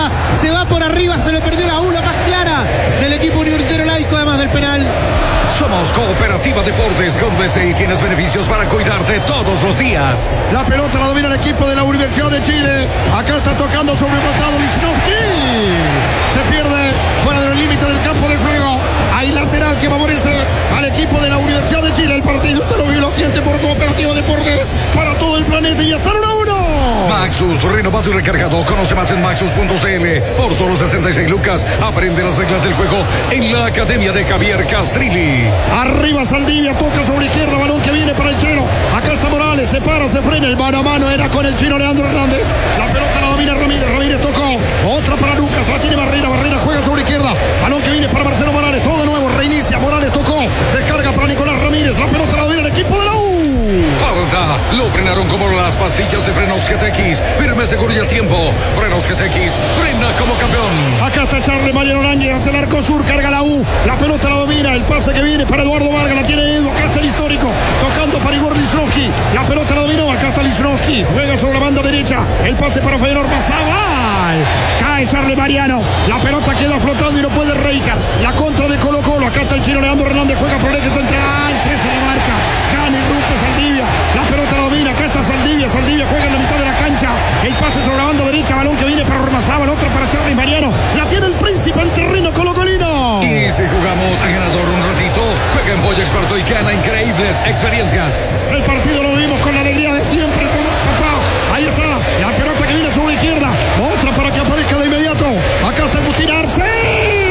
pelota se va por arriba, se lo perdió la una más clara del equipo Universitario Laico, además del penal. Somos Cooperativa Deportes con BCI. Tienes beneficios para cuidarte todos los días. La pelota la domina el equipo de la Universidad de Chile. Acá está tocando sobre el costado Lichnowsky. Se pierde fuera del límite del campo de juego. Hay lateral que favorece al equipo de la Universidad de Chile. El partido usted lo vive, lo siente por Cooperativa Deportes para todo el planeta y hasta 1-1. Maxus, renovado y recargado. Conoce más en maxus.cl. Por solo 66 lucas. Aprende las reglas del juego en la Academia de Javier Castrilli. Arriba Saldivia, toca sobre izquierda, balón que viene para el Chelo. Acá está Morales, se para, se frena. El mano a mano era con el chino Leandro Hernández. La pelota la domina Ramírez, Ramírez tocó. Otra para Lucas, la tiene Barrera, Barrera juega sobre izquierda. Balón que viene para Marcelo Morales, todo de nuevo, reinicia, Morales tocó. Descarga para Nicolás Ramírez, la pelota la domina el equipo de la U. Falta, lo frenaron como las pastillas de frenos GTX. Firme, seguro y a tiempo. Frenos GTX, frena como campeón. Acá está Charles Mariano Oranje, hace el arco sur, carga la U. La pelota la domina, el pase que viene para Eduardo Vargas, la tiene Edu, acá está el histórico, tocando para Igor Lichnowsky. La pelota la dominó, acá está Lichnowsky, juega sobre la banda derecha, el pase para Feyenoord Mazabal. Cae Charles Mariano, la pelota queda flotando y no puede Reikar. La contra de Colo Colo, acá está el chino Leandro Hernández, juega por el eje central, 13 de marca. Gana y rompe Saldivia, la pelota la domina, acá está Saldivia juega en la mitad de la cancha, el pase sobre la banda derecha, balón que viene para Ormazábal, otra para Charles Mariano, la tiene el Príncipe en terreno colocolino. Y si jugamos a ganador un ratito, juega en Pollo Experto y gana increíbles experiencias. El partido lo vivimos con la alegría de siempre, papá. Ahí está, la pelota que viene sobre la izquierda, otra para que aparezca de inmediato, acá está Agustín Arce.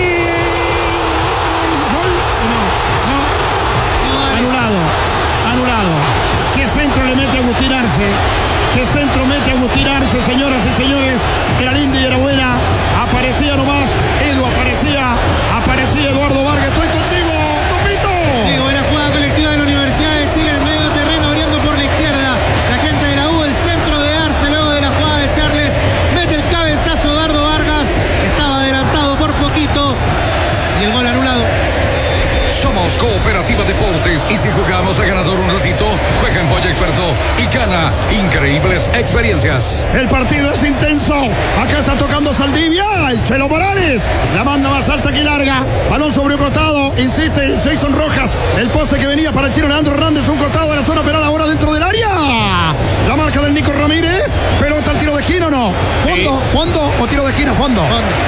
Anulado. ¿Qué centro le mete Agustín Arce? ¿Qué centro mete Agustín Arce, señoras y señores? Era lindo y era buena. Aparecía nomás Edu, aparecía Eduardo Vargas. Estoy contigo, Topito. Sí, buena jugada colectiva de la Universidad de Chile en medio terreno, abriendo por la izquierda. La gente de la U, el centro de Arce, luego de la jugada de Charles, mete el cabezazo Eduardo Vargas. Estaba adelantado por poquito y el gol anulado. Somos Cooperativa Deportes y si jugamos a ganador un ratito, juega en Pollo Experto y gana increíbles experiencias. El partido es intenso. Acá está tocando Saldivia, el Chelo Morales. La manda más alta que larga. Balón sobre un costado. Insiste Jason Rojas. El pase que venía para el chino Leandro Hernández. Un costado de la zona penal ahora dentro del área. La marca del Nico Ramírez. Pelota al tiro de esquina o no. ¿Fondo o tiro de esquina? Fondo.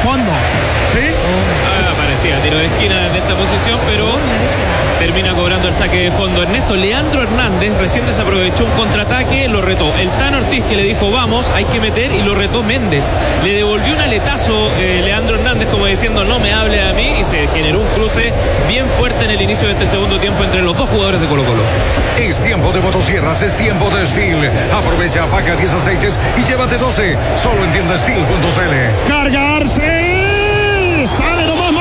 ¿Sí? Parecía tiro de esquina de esta posición, pero termina cobrando el saque de fondo. Ernesto Leandro Hernández recién desaprovechó un contraataque, lo retó el Tano Ortiz, que le dijo vamos, hay que meter, y lo retó Méndez. Le devolvió un aletazo Leandro Hernández como diciendo no me hable a mí, y se generó un cruce bien fuerte en el inicio de este segundo tiempo entre los dos jugadores de Colo Colo. Es tiempo de motosierras, es tiempo de Steel. Aprovecha, paga 10 aceites y llévate 12. Solo en tienda Steel.cl. Cargarse. Sale nomás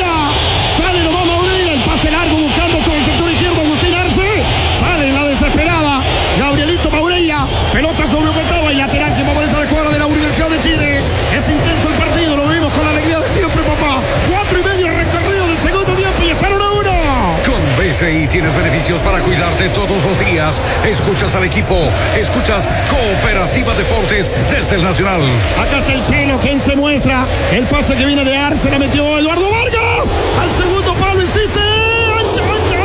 Maurella. El pase largo buscando sobre el sector izquierdo Agustín Arce. Sale en la desesperada Gabrielito Maurella. Pelota sobre un costado y lateral que favorece a la escuadra de la Universidad de Chile. Es intenso el partido, lo vimos con la alegría de siempre, papá. 4:30 recorrido del segundo tiempo y está 1-1. Con BCI tienes beneficios para cuidarte todos los días. Escuchas al equipo, escuchas Cooperativa Deportes desde el Nacional. Acá está el Chelo, quien se muestra. El pase que viene de Arce, la metió Eduardo Vargas. Al segundo palo insiste. Ancha.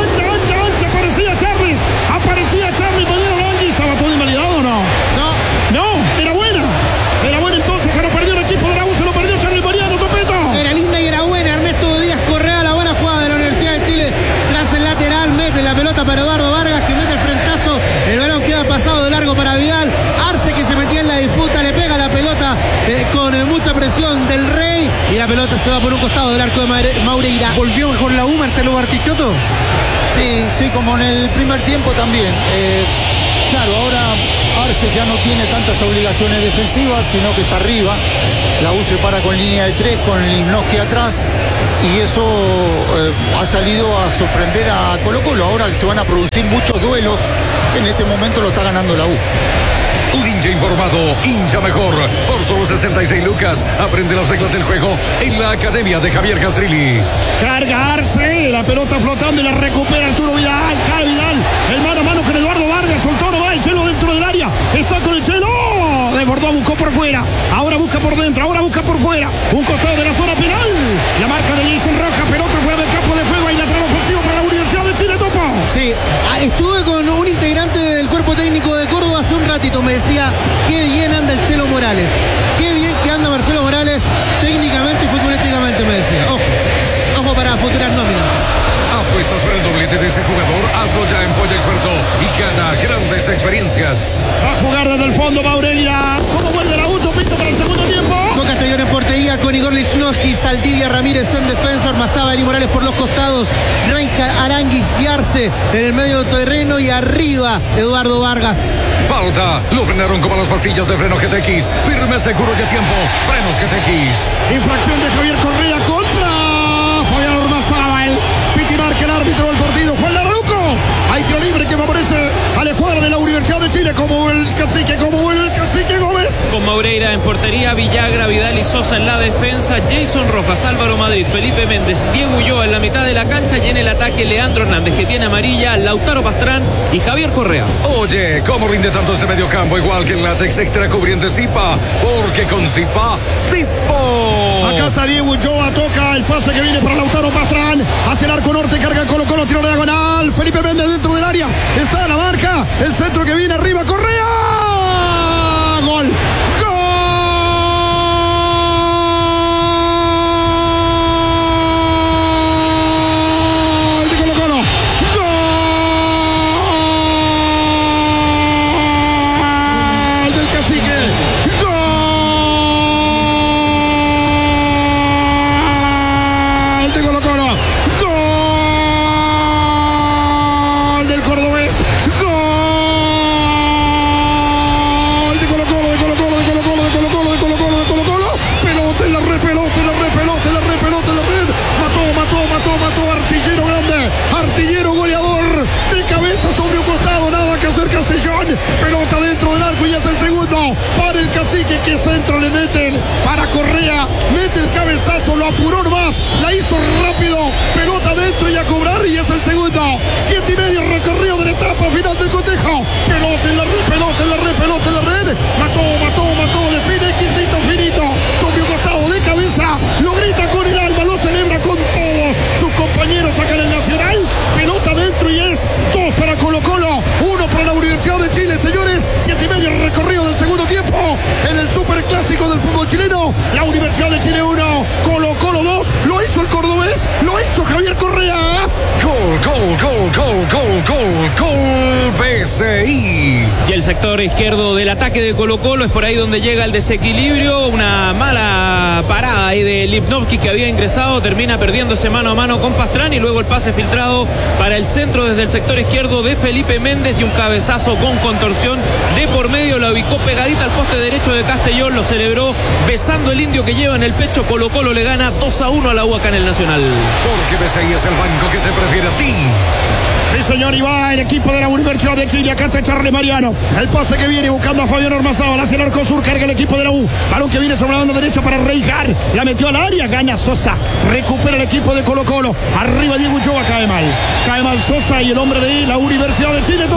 Aparecía Charles Mariano Oranje. ¿Estaba todo invalidado o no? No, era buena entonces. Se lo perdió el equipo de la U, se lo perdió Charles Mariano, Topeto. Era linda y era buena. Ernesto Díaz Correa, la buena jugada de la Universidad de Chile. Tras el lateral, mete la pelota para Eduardo Vargas, que mete el frentazo. El balón queda pasado de largo para Vidal. Arce, que se metía en la disputa, le pega la pelota con mucha presión del Rey. Y la pelota se va por un costado del arco de Maureira. ¿Volvió mejor la U, Marcelo Bartichotto? Sí, como en el primer tiempo también. Claro, ahora Arce ya no tiene tantas obligaciones defensivas, sino que está arriba. La U se para con línea de 3, con Lichnowsky atrás, y eso ha salido a sorprender a Colo Colo. Ahora se van a producir muchos duelos. En este momento lo está ganando la U. Un hincha informado, hincha mejor. Por solo 66 lucas, aprende las reglas del juego en la Academia de Javier Castrilli. Cargarse, la pelota flotando y la recupera Arturo Vidal. Cae Vidal, el mano a mano con Eduardo Vargas. Soltó nomás el Chelo dentro del área. Está con el Chelo. Desbordó, buscó por fuera. Ahora busca por dentro, ahora busca por fuera. Un costado de la zona penal. La marca de Jason Rojas, pelota fuera del campo de juego y lateral ofensivo para la Universidad de Chile, Topo. Sí, estuve con un integrante del cuerpo técnico de Córdoba hace un ratito, me decía, qué bien anda el Chelo Morales, qué bien que anda Marcelo Morales técnicamente y futbolísticamente, me decía. Ojo para futuras nóminas. Apuestas por el doblete de ese jugador, hazlo ya en Polla Experto y gana grandes experiencias. Va a jugar desde el fondo Maureira. ¿Cómo vuelve la auto Pinto para el segundo tiempo? Con Castellón en portería, con Igor Lichnowsky, Saldivia Ramírez en defensa, Ormazábal y Morales por los costados, Reinhard, Aranguis y Arce en el medio terreno y arriba Eduardo Vargas. Falta, lo frenaron como las pastillas de freno GTX. Firme, seguro y a tiempo. Frenos GTX. Infracción de Javier Correa contra Fabián Ormazábal. Piti marca el árbitro del partido, Juan Larruco. Hay tiro libre que favorece a la escuadra de la Universidad de Chile. Como vuelve el cacique Gómez. Con Maureira en portería, Villagra, Vidal y Sosa en la defensa, Jason Rojas, Álvaro Madrid, Felipe Méndez, Diego Ulloa en la mitad de la cancha y en el ataque Leandro Hernández, que tiene amarilla, Lautaro Pastrán y Javier Correa. Oye, ¿cómo rinde tanto este mediocampo? Igual que el látex extra cubriente Zipa, porque con Zipa, ¡Zipo! Acá está Diego Ulloa, toca el pase que viene para Lautaro Pastrán, hacia el arco norte, carga Colo-Colo, tiro de diagonal, Felipe Méndez dentro del área, está la marca, el centro que viene arriba, Correa, gol. Artillero goleador de cabeza sobre un costado, nada que hacer Castellón, pelota dentro del arco y es el segundo para el cacique, que centro le meten para Correa, mete el cabezazo, lo apuró nomás, la hizo rápido, pelota dentro y a cobrar y es el segundo, 7:30 recorrido de la etapa final del cotejo, pelota en la red, pelota en la red, pelota en la red, mató, define exquisito, finito, sobre un costado de cabeza, lo grita con el alma, lo celebra con todos sus compañeros acá en el Nacional, pelota dentro y es 2 para Colo-Colo, 1 para la Universidad de Chile, señores, 7:30 recorrido del segundo tiempo, en el superclásico del fútbol chileno, la Universidad de Chile 1, Colo-Colo 2, lo hizo el cordobés, lo hizo Javier Correa. Gol, BCI. Y el sector izquierdo del ataque de Colo-Colo es por ahí donde llega el desequilibrio, una mala parada ahí de Lichnowsky que había ingresado, termina perdiéndose mano a mano con Pastrán y luego el pase filtrado para el centro desde el sector izquierdo de Felipe Méndez y un cabezazo con contorsión de por medio, la ubicó pegadita al poste derecho de Castellón, lo celebró besando el indio que lleva en el pecho. Colo-Colo le gana 2-1 a la U acá en el Nacional. Porque BCI es el banco que te prefiere a ti. Sí, señor, y va el equipo de la Universidad de Chile. Acá está Charles Mariano. El pase que viene buscando a Fabián Ormazábal hacia el arco sur. Carga el equipo de la U. Balón que viene sobre la banda derecha para Reinhard. La metió al área. Gana Sosa. Recupera el equipo de Colo-Colo. Arriba Diego Ulloa. Cae mal Sosa y el hombre de la Universidad de Chile.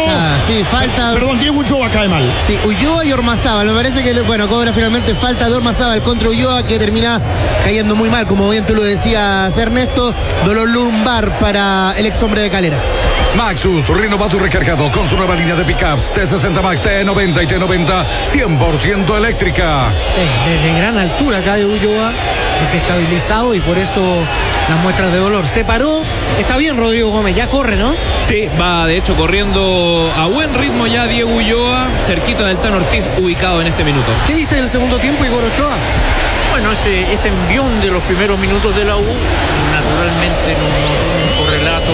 Falta. Perdón, Diego Ulloa cae mal. Sí, Ulloa y Ormazábal. Me parece que, cobra finalmente falta de Ormazábal contra Ulloa, que termina cayendo muy mal. Como bien tú lo decías, Ernesto. Dolor lumbar para el ex hombre de Calera. Maxus, renovado y recargado con su nueva línea de pickups T60 Max, T90 y T90 100% eléctrica. Desde gran altura acá de Ulloa, desestabilizado y por eso las muestras de dolor. Se paró, está bien Rodrigo Gómez, ya corre, ¿no? Sí, va de hecho corriendo a buen ritmo ya Diego Ulloa, cerquita del Tano Ortiz, ubicado en este minuto. ¿Qué dice en el segundo tiempo Igor Ochoa? Bueno, ese envión de los primeros minutos de la U, naturalmente no tuvo un correlato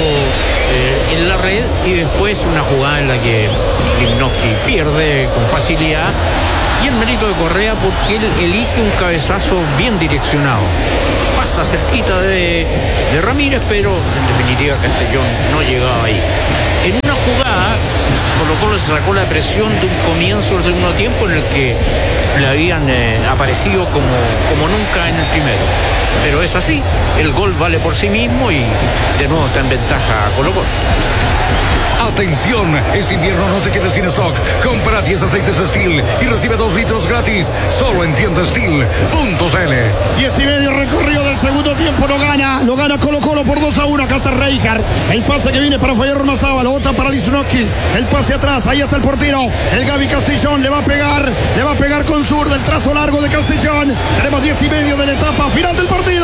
en la red, y después una jugada en la que Lichnowsky pierde con facilidad, y el mérito de Correa porque él elige un cabezazo bien direccionado, pasa cerquita de Ramírez, pero en definitiva Castellón no llegaba ahí. En una jugada Colo-Colo se sacó la presión de un comienzo del segundo tiempo en el que le habían aparecido como nunca en el primero. Pero es así, el gol vale por sí mismo y de nuevo está en ventaja Colo-Colo. Atención, es invierno, no te quedes sin stock. Compra 10 aceites Steel y recibe 2 litros gratis. Solo en tiendasteel.cl. 10:30 recorrido del segundo tiempo, lo gana Colo-Colo por 2-1. Acá está Reijar, el pase que viene para Fabián Ormazábal, lo bota para Lichnowsky, el pase atrás, ahí está el portero, el Gaby Castellón, le va a pegar con zurda, el trazo largo de Castellón. Tenemos 10:30 de la etapa final del partido.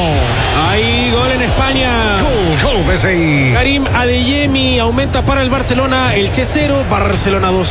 Ahí gol en España. Gol BCI. Karim Adeyemi aumenta para el Barcelona, Elche 0, Barcelona 2.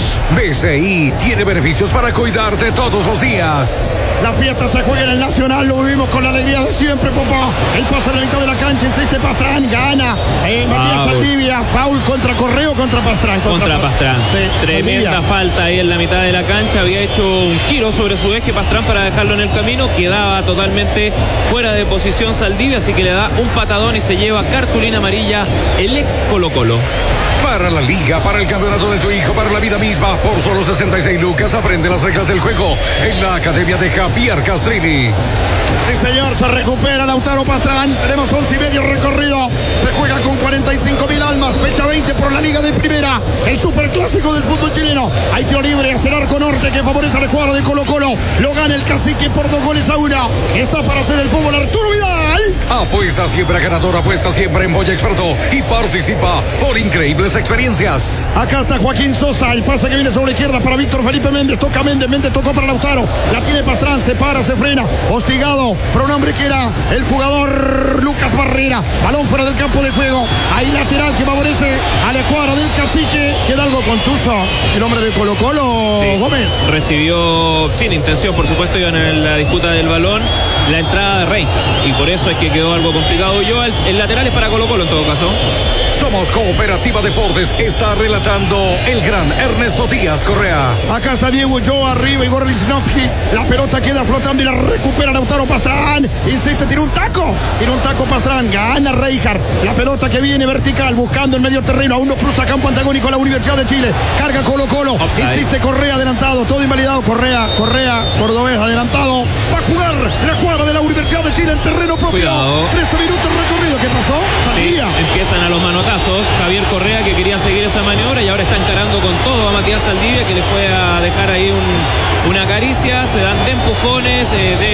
BCI tiene beneficios para cuidarte todos los días. La fiesta se juega en el Nacional, lo vivimos con la alegría de siempre, papá. El pase a la mitad de la cancha, insiste Pastrán, gana Matías Saldivia, foul contra Correo, contra Pastrán. Contra Pastrán. Sí, tremenda Saldivia. falta ahí en la mitad de la cancha. Había hecho un giro sobre su eje Pastrán para dejarlo en el camino. Quedaba totalmente fuera de posición Saldivia, así que le da un patadón y se lleva cartulina amarilla el ex Colo-Colo. Para la liga, para el campeonato de tu hijo, para la vida misma, por solo 66 lucas, aprende las reglas del juego en la academia de Javier Castrilli. Sí, señor, se recupera Lautaro Pastrán. Tenemos 11:30 recorrido. Se juega con 45.000 almas. Fecha 20 por la Liga de Primera. El superclásico del fútbol chileno. Hay tiro libre hacia el arco norte que favorece al jugador de Colo-Colo. Lo gana el Cacique por 2-1. Está para hacer el fútbol Arturo Vidal. Apuesta siempre a ganador, apuesta siempre en Boya Experto y participa por increíbles experiencias. Acá está Joaquín Sosa, el pase que viene sobre la izquierda para Víctor Felipe Méndez, toca Méndez, tocó para Lautaro, la tiene Pastrán, se para, se frena, hostigado por un hombre que era el jugador Lucas Barrera, balón fuera del campo de juego, ahí lateral que favorece a la escuadra del Cacique, queda algo contuso el hombre de Colo-Colo, Sí. Gómez. Recibió sin intención, por supuesto, iban en la disputa del balón, la entrada de Rey, y por eso es que quedó algo complicado. El lateral es para Colo-Colo en todo caso. Somos Cooperativa Deportes, está relatando el gran Ernesto Díaz Correa. Acá está Diego Ulloa arriba, Igor Lichnowsky. La pelota queda flotando y la recupera Lautaro Pastrán. Insiste, tiene un taco Pastrán. Gana Reijar. La pelota que viene vertical, buscando el medio terreno. Aún no cruza campo antagónico a la Universidad de Chile. Carga Colo-Colo. Offside. Insiste Correa adelantado. Todo invalidado. Correa, Cordobés adelantado. Va a jugar la jugada de la Universidad de Chile en terreno propio. Cuidado. 13 minutos recorrido. ¿Qué pasó? Sí, Saldivia. empiezan a los manotazos. Javier Correa, que quería seguir esa maniobra y ahora está encarando con todo a Matías Saldivia, que le fue a dejar ahí una caricia. Se dan de empujones,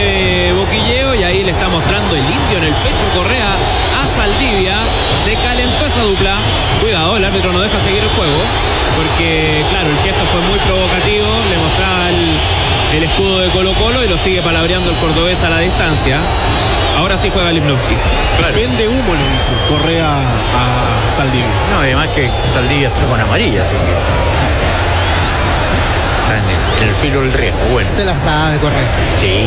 de boquilleo, y ahí le está mostrando el indio en el pecho Correa a Saldivia. Se calentó esa dupla. Cuidado, el árbitro no deja seguir el juego, porque claro, el gesto fue muy provocativo. Le mostraba el escudo de Colo-Colo y lo sigue palabreando el cordobés a la distancia. Ahora sí juega Lichnowsky. Vende humo, le dice Correa a Saldivia. No, además que Saldivia está con amarilla, así que está en el filo del riesgo. Bueno, Se la sabe, Correa. sí.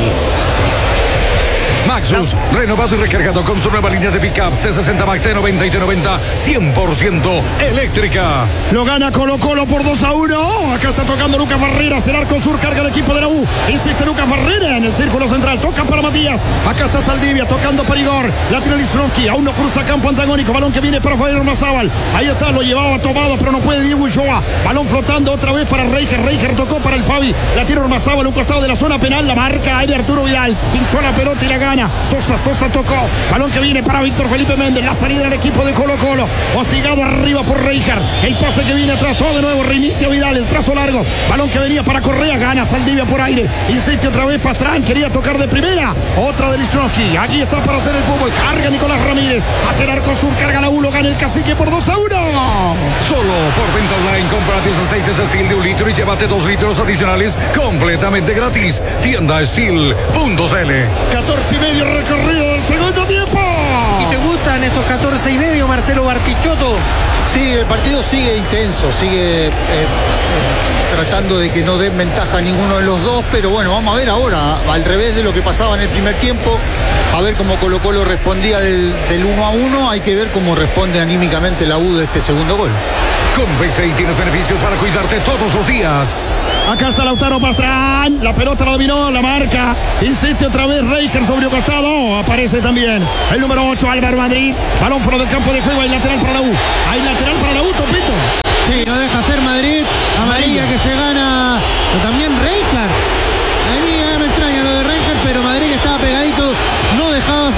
Maxus, renovado y recargado con su nueva línea de pickups T60 Max, T90 y T90, 100% eléctrica. Lo gana Colo-Colo por 2-1. Acá está tocando Lucas Barrera. El arco sur carga el equipo de la U. Insiste Lucas Barrera en el círculo central. Toca para Matías. Acá está Saldivia tocando para Igor. La tira Lichnowsky. Aún no cruza campo antagónico. Balón que viene para Fabián Ormazábal. Ahí está, lo llevaba tomado, pero no puede Diego Ulloa. Balón flotando otra vez para Reijer. Reijer tocó para el Fabi. La tira Ormazábal, un costado de la zona penal. La marca ahí de Arturo Vidal. Pinchó la pelota y la gana. Sosa tocó. Balón que viene para Víctor Felipe Méndez. La salida del equipo de Colo-Colo. Hostigado arriba por Reijer. El pase que viene atrás. Todo de nuevo. Reinicia Vidal. El trazo largo. Balón que venía para Correa. Gana Saldivia por aire. Insiste otra vez Pastrán. Quería tocar de primera. Otra de Lichnowsky. Aquí está para hacer el fútbol. Carga Nicolás Ramírez. Hace el arco sur. Carga la U. Lo gana el Cacique por 2-1. Solo por venta online, compra 10 aceites Steel de 1 litro y llévate 2 litros adicionales completamente gratis. Tienda Steel.cl. 14:30 recorrido del segundo tiempo. ¿Y te gustan estos 14:30, Marcelo Bartichotto? Sí, el partido sigue intenso, sigue tratando de que no den ventaja a ninguno de los dos, pero bueno, vamos a ver ahora, al revés de lo que pasaba en el primer tiempo, a ver cómo Colo-Colo respondía del 1-1, hay que ver cómo responde anímicamente la U de este segundo gol. Con BCI tienes beneficios para cuidarte todos los días. Acá está Lautaro Pastrán. La pelota la dominó, la marca. Insiste otra vez Reijer sobre un costado. Aparece también el número 8, Álvaro Madrid. Balón fuera del campo de juego. Hay lateral para la U. Hay lateral para la U, Topito. Sí, no deja hacer Madrid. Amarilla que se gana también Reijar. A mí me extraña lo de Reijar, pero Madrid que estaba pegadito no dejaba sacar el lateral.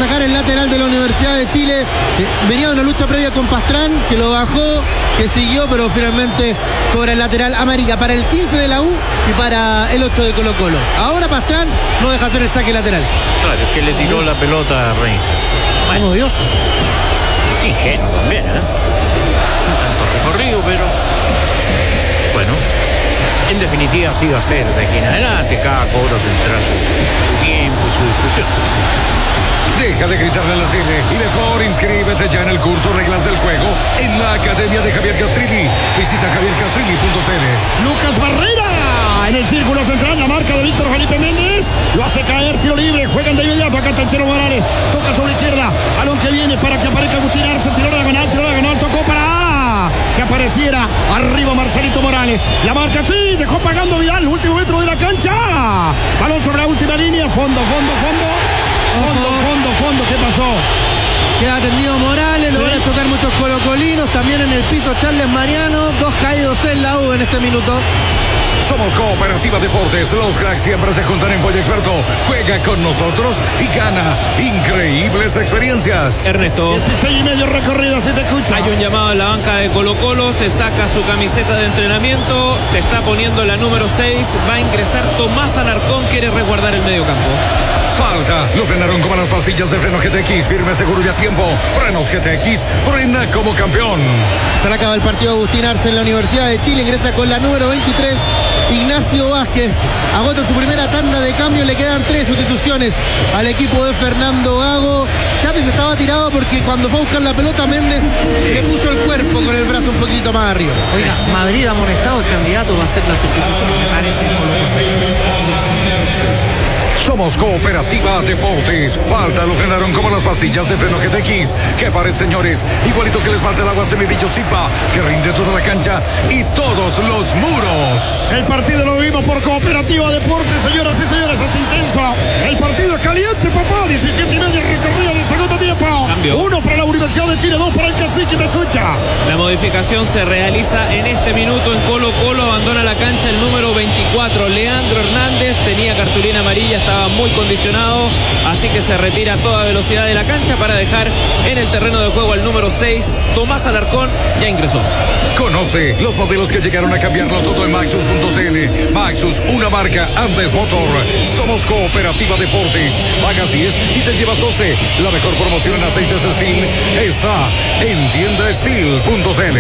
lateral de la Universidad de Chile. Venía de una lucha previa con Pastrán, que lo bajó, que siguió, pero finalmente cobra el lateral amarilla para el 15 de la U y para el 8 de Colo Colo. Ahora Pastrán no deja hacer el saque lateral. Claro, que le tiró la pelota a Reis. Bueno, odioso. Ingenuo también, tanto recorrido, pero bueno, en definitiva así va a ser de aquí en adelante. Cada cobro tendrá su tiempo y su discusión. Deja de gritarle a la tele y mejor inscríbete ya en el curso Reglas del Juego en la Academia de Javier Castrilli. Visita javiercastrilli.cl. Lucas Barrera en el círculo central, la marca de Víctor Felipe Méndez, lo hace caer, tiro libre, juegan de inmediato, acá está el Chelo Morales, toca sobre izquierda, balón que viene para que aparezca Agustín Arce, tiró diagonal, tocó para que apareciera arriba Marcelito Morales, la marca sí, dejó pagando Vidal, último metro de la cancha, balón sobre la última línea, fondo, ¿qué pasó? Queda atendido Morales, lo van a chocar muchos colocolinos, también en el piso Charles Mariano, 2 caídos en la U en este minuto. Somos Cooperativa Deportes, los cracks siempre se juntan en Pollo Experto. Juega con nosotros y gana increíbles experiencias. Ernesto, 16,5 recorrido, así te escucha. hay un llamado a la banca de Colo Colo, se saca su camiseta de entrenamiento, se está poniendo la número 6, va a ingresar Tomás Alarcón, quiere resguardar el medio campo. Falta, lo frenaron como las pastillas de freno GTX, firme, seguro y a tiempo. Frenos GTX, frena como campeón. Se le acaba el partido Agustín Arce en la Universidad de Chile, ingresa con la número 23, Ignacio Vázquez. Agota su primera tanda de cambio, le quedan 3 sustituciones al equipo de Fernando Gago. Chávez estaba tirado porque cuando fue a buscar la pelota Méndez le puso el cuerpo con el brazo un poquito más arriba. Oiga, Madrid amonestado, el candidato va a ser la sustitución, me parece, en Colo Colo. Somos Cooperativa Deportes. Falta, lo frenaron como las pastillas de freno GTX. ¡Qué pared, señores! Igualito que les falta el agua Semibrillo Zipa, que rinde toda la cancha y todos los muros. El partido lo vimos por Cooperativa Deportes, señoras y señores, es intenso. El partido es caliente, papá. 17,5 recorrido del segundo tiempo. Cambio. 1 para la Universidad de Chile, 2 para el Cacique, me escucha. La modificación se realiza en este minuto en Colo Colo, abandona la cancha el número 24, Leandro Hernández, tenía cartulina amarilla, estaba muy condicionado, así que se retira a toda velocidad de la cancha para dejar en el terreno de juego al número 6, Tomás Alarcón, ya ingresó. Conoce los modelos que llegaron a cambiarlo todo en Maxus.cl. Maxus, una marca antes motor. Somos Cooperativa Deportes. Pagas 10 y te llevas 12. La mejor promoción en aceites Steel está en tiendasteel.cl.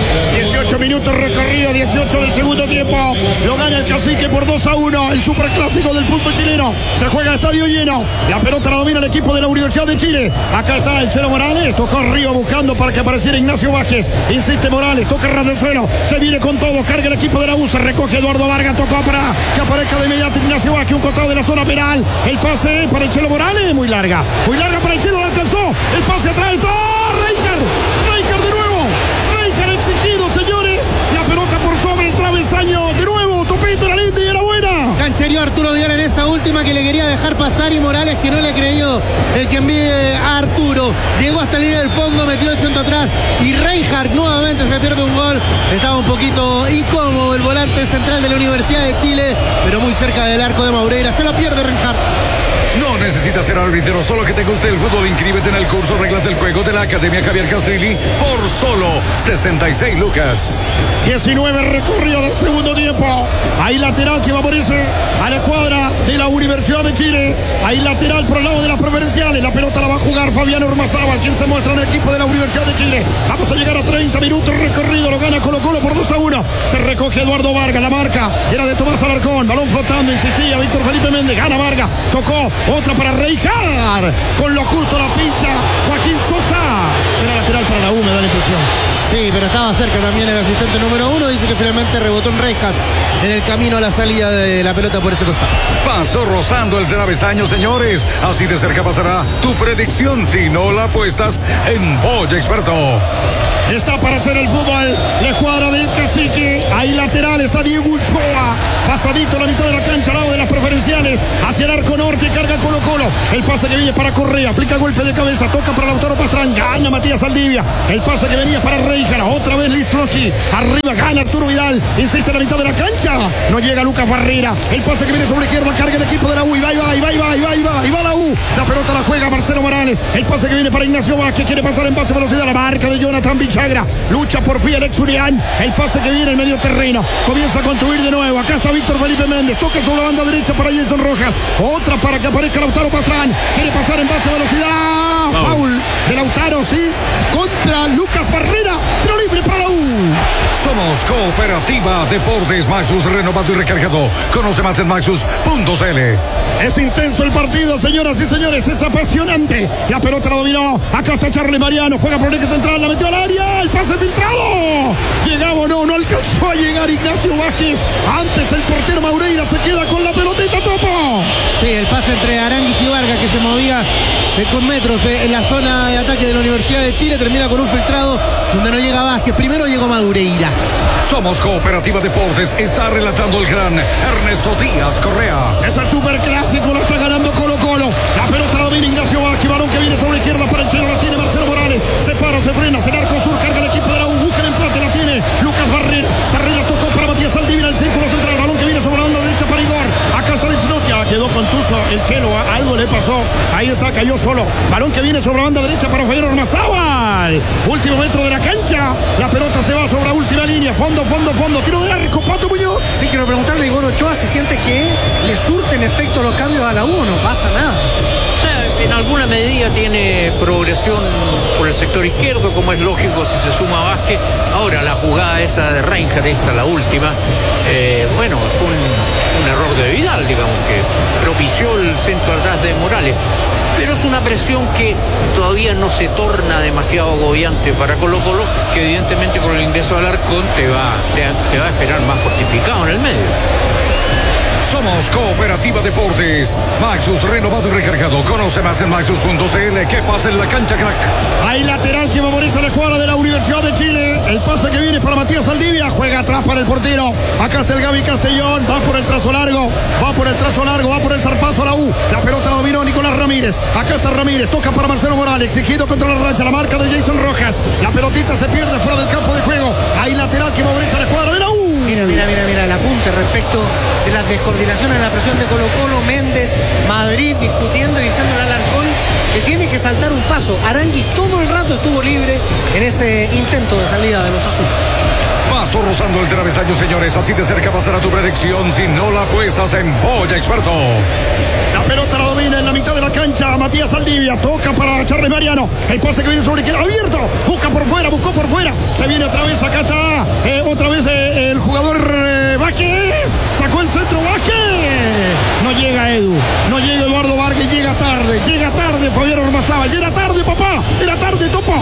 18 minutos recorrido, 18 del segundo tiempo. Lo gana el Cacique por 2-1. El superclásico del fútbol chileno. Se juega el estadio lleno. La pelota la domina el equipo de la Universidad de Chile. Acá está el Chelo Morales. Tocó arriba buscando para que apareciera Ignacio Vázquez. Insiste Morales. Toca ras del suelo. Se viene con todo. Carga el equipo de la U. Se recoge Eduardo Vargas. Tocó para que aparezca de inmediato Ignacio Vázquez. Un costado de la zona penal. El pase para el Chelo Morales. Muy larga. Muy larga para el Chelo. Lo alcanzó. El pase atrás. Reijard de nuevo. Reijard exigido, señores. La pelota por sobre el travesaño. De nuevo. Topito la linda y era buena. Canchereó Arturo Vidal en esa última que le quería dejar pasar y Morales, que no le creyó, el que envíe a Arturo, llegó hasta la línea del fondo, metió el centro atrás y Reijard nuevamente se pierde un gol. Estaba un poquito incómodo el volante central de la Universidad de Chile, pero muy cerca del arco de Maureira, se lo pierde Reijard. No necesitas ser árbitro, solo que te guste el fútbol. Inscríbete en el curso Reglas del Juego de la Academia Javier Castrilli por solo 66 lucas. 19 recorrido del segundo tiempo. Hay lateral que va a morirse a la escuadra de la Universidad de Chile. Hay lateral por el lado de las preferenciales. La pelota la va a jugar Fabián Ormazábal, quien se muestra en el equipo de la Universidad de Chile. Vamos a llegar a 30 minutos recorrido. Lo gana Colo Colo por 2-1. Se recoge Eduardo Vargas. La marca era de Tomás Alarcón. Balón flotando, insistía Víctor Felipe Méndez. Gana Vargas. Tocó. Otra para Reijard. Con lo justo la pincha Joaquín Sosa. Era lateral para la U, me da la impresión. Sí, pero estaba cerca también el asistente número 1. Dice que finalmente rebotó en Reijard en el camino a la salida de la pelota por ese costado. Pasó rozando el travesaño, señores. Así de cerca pasará tu predicción si no la apuestas en Pollo Experto. Está para hacer el fútbol la escuadra del Cacique. Ahí lateral está Diego Ochoa. Pasadito a la mitad de la cancha, al lado de las preferenciales. Hacia el arco norte, carga Colo Colo. El pase que viene para Correa. Aplica golpe de cabeza. Toca para Lautaro Pastrán. Gana Matías Saldivia. El pase que venía para Rey Ríjara, otra vez Lisnowski, arriba gana Arturo Vidal, insiste en la mitad de la cancha, no llega Lucas Barrera, el pase que viene sobre la izquierda, carga el equipo de la U, y va la U, la pelota la juega Marcelo Morales, el pase que viene para Ignacio Vázquez, quiere pasar en base velocidad, la marca de Jonathan Villagra, lucha por pie Alex Urián, el pase que viene en medio terreno, comienza a construir de nuevo, acá está Víctor Felipe Méndez, toca sobre la banda derecha para Jason Rojas, otra para que aparezca Lautaro Pastrán, quiere pasar en base velocidad, foul de Lautaro, sí, contra Lucas Barrera, tiro libre para la U. Somos Cooperativa Deportes Maxus, renovado y recargado. Conoce más en maxus.cl. Es intenso el partido, señoras y señores, es apasionante. La pelota la dominó, acá está Charly Mariano, juega por el eje central, la metió al área, el pase filtrado. Llegaba o no alcanzó a llegar Ignacio Vázquez. Antes el portero Maureira se queda con la pelotita, Topo. Sí, el pase entre Aranguis y Vargas que se movía con metros en la zona de ataque de la Universidad de Chile, termina con un filtrado donde no llega Vázquez, primero llegó Madureira. Somos Cooperativa Deportes, está relatando el gran Ernesto Díaz Correa. Es el superclásico, lo está ganando Colo Colo. La pelota la domina Ignacio Vázquez, balón que viene sobre la izquierda para el Chelo, la tiene Marcelo Morales. Se para, se frena, se arco sur, carga el equipo de la U, busca el empate, la tiene Lucas Barrera. Barrera tocó para Matías Saldivia en el círculo central, balón que viene sobre la banda derecha para Igor. Acá está Lisnowski, quedó contuso el Chelo, algo le pasó. Ahí está, cayó solo. Balón que viene sobre la banda derecha para Javier Ormazábal. Último metro de la cancha. La pelota se va sobre la última línea. Fondo. Tiro de arco, Pato Muñoz. Sí, quiero preguntarle a Igor Ochoa si siente que le surten efecto los cambios a la U, no pasa nada. O sea, en alguna medida tiene progresión por el sector izquierdo, como es lógico si se suma Vázquez. Ahora, la jugada esa de Reinhardt, esta la última, bueno, fue un error de Vidal, digamos, que propició el centro atrás de Morales. Pero es una presión que todavía no se torna demasiado agobiante para Colo Colo, que evidentemente con el ingreso al Alarcón te va a esperar más fortificado en el medio. Somos Cooperativa Deportes. Maxus, renovado y recargado. Conoce más en maxus.cl. ¿Qué pasa en la cancha, crack? Hay lateral que favoriza la jugada de la Universidad de Chile. El pase que viene para Matías Saldivia. Juega atrás para el portero. Acá está el Gaby Castellón. Va por el trazo largo. Va por el zarpazo a la U. La pelota la dominó Nicolás Ramírez. Acá está Ramírez. Toca para Marcelo Morales. Exigido contra la rancha. La marca de Jason Rojas. La pelotita se pierde fuera del campo de juego. Hay lateral que favoriza la jugada de la U. Mira el apunte respecto de las descoordinaciones en la presión de Colo Colo. Méndez, Madrid discutiendo y diciendo al Alarcón que tiene que saltar un paso. Aranguis todo el rato estuvo libre en ese intento de salida de los azules. Paso rozando el travesaño, señores. Así de cerca pasará tu predicción si no la apuestas en Polla Experto. La pelota la domina en la mitad de la cancha Matías Saldivia, toca para Charly Mariano, el pase que viene sobre izquierda, abierto, buscó por fuera, se viene otra vez, acá está el jugador Vázquez, sacó el centro Vázquez, no llega Edu, no llega Eduardo Vargas, llega tarde Fabián Ormazábal, llega tarde papá, era tarde Topo.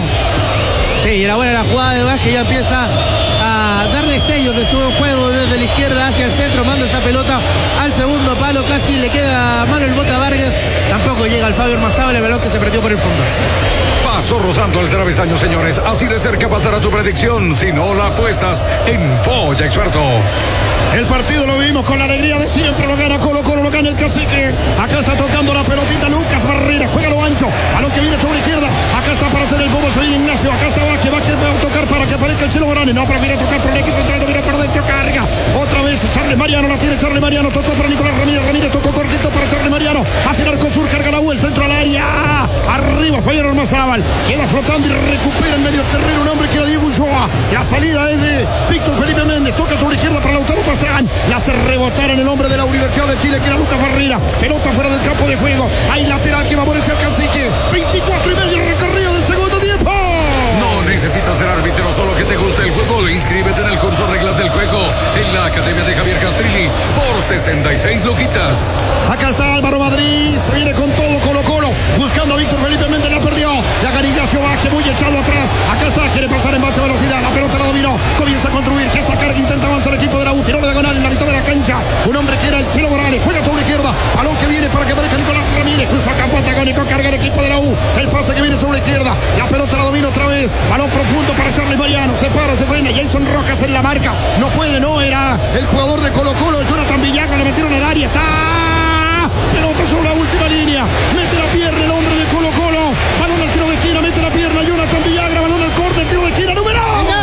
Sí, era buena la jugada de Vázquez, ya empieza a dar destellos de su buen juego desde la izquierda hacia el centro, manda esa pelota al segundo palo, casi le queda a mano el bota Vargas, tampoco llega al Fabio Ormazábal, el balón que se perdió por el fondo. Paso rozando el travesaño, señores. Así de cerca pasará tu predicción si no la apuestas en Polla Experto. El partido lo vimos con la alegría de siempre, lo gana Colo Colo, lo gana el Cacique. Acá está tocando la pelotita Lucas Barrera, juega lo ancho, balón que viene sobre la izquierda. Acá está para hacer el bobo, se viene Ignacio, acá está Vázquez va a tocar para que aparezca el Chelo Morales. No, prefiere tocar por el eje central, mira para dentro, carga. Otra vez Charly Mariano, la tiene Charly Mariano, tocó para Nicolás Ramírez tocó cortito para Charly Mariano. Hacia el arco sur, carga la U, el centro al área. Arriba Fabián Ormazábal, queda flotando y recupera en medio terreno un hombre que era Diego Ulloa. La salida es de Víctor Felipe Méndez, toca sobre la izquierda para Lautaro Pastrán. La hace rebotar en el hombre de la Universidad de Chile, que era Lucas Barrera. Pelota fuera del campo de juego. Hay lateral que favorece al Cacique. 24:30 recorrido del segundo tiempo. No necesitas ser árbitro, solo que te guste el fútbol. Inscríbete en el curso Reglas del Juego en la Academia de Javier Castrilli por 66 luquitas. Acá está Álvaro Madrid, se viene con todo Colo Colo, buscando a Víctor Felipe Méndez, la perdió. La gana Ignacio Vázquez, muy echado atrás. Acá está, quiere pasar en base a velocidad. La pelota la dominó, comienza a construir. Que esta carga intenta avanzar el equipo de la U. Tiró la diagonal en la mitad de la cancha. Un hombre que era el Chelo Morales, juega sobre la izquierda. Balón que viene para que aparezca Nicolás Ramírez. Cruza campo antagónico, carga el equipo de la U. El pase que viene sobre la izquierda. La pelota la domina otra vez. Balón profundo para Charly Mariano. Se para, se frena. Jason Rojas en la marca. No puede, no. Era el jugador de Colo Colo, Jonathan Villagra. Le metieron al área. Está. Pelota sobre la última línea. Mete la pierna el hombre de Colo Colo. Balón al tiro de esquina. Mete la pierna Jonathan Villagra. Balón al córner. Tiro de esquina. ¡Número!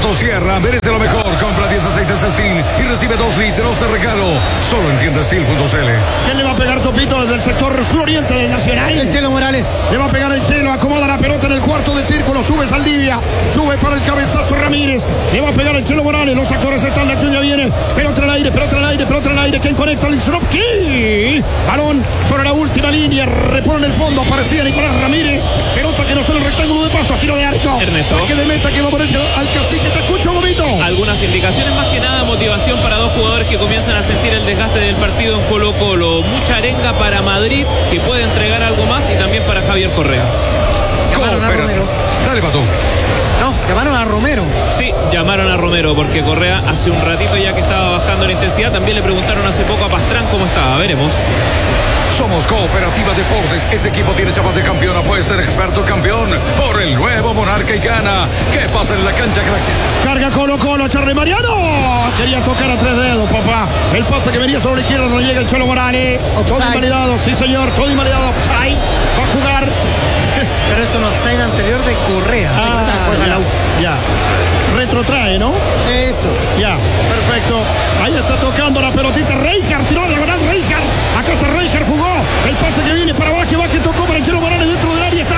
motosierra merece lo mejor. Compra 10 aceites Steel y recibe 2 litros de regalo. Solo en tiendasteel.cl. ¿Quién le va a pegar, Topito, desde el sector suroriente del Nacional? El Chelo Morales. Le va a pegar el Chelo, acomoda la pelota en el cuarto de círculo, sube Saldivia, sube para el cabezazo Ramírez, le va a pegar el Chelo Morales, los actores están, la lluvia viene, pelota al aire, pelota al aire, pelota al aire, ¿quién conecta? Lizonovsky, balón sobre la última línea, repone en el fondo, aparecía Nicolás Ramírez, pelota que no está en el rectángulo de pasto, tiro de arco, Ernesto. saque de meta que va a poner al cacique, te escucho, Gomito. Algunas indicaciones, más que nada motivación para dos jugadores que comienzan a sentir el desgaste del partido en Colo Colo. Mucha arenga para Madrid, que puede entregar algo más, y también para Javier Correa. Llamaron a Romero. Dale, Pato. No, llamaron a Romero. Sí, llamaron a Romero porque Correa hace un ratito ya que estaba bajando la intensidad. También le preguntaron hace poco a Pastrán cómo estaba. Veremos. Somos Cooperativa Deportes. Ese equipo tiene chapas de campeón. Apuesta el experto campeón por el nuevo Monarca y gana. ¿Qué pasa en la cancha, crack? Carga Colo Colo, Charly Mariano. Quería tocar a 3 dedos, papá. El pase que venía sobre la izquierda, no llega el Chelo Morales. Todo invalidado, sí señor, todo invalidado. Offside. Va a jugar. Pero eso no es el anterior de Correa. Exacto, ya. Retrotrae, ¿no? Eso. Ya, perfecto. Ahí está tocando la pelotita Reijar, tiró a la diagonal Reijar. Acá está Reijar, jugó. El pase que viene para Vázquez, Vázquez tocó para el Chelo Morales dentro del área. Está.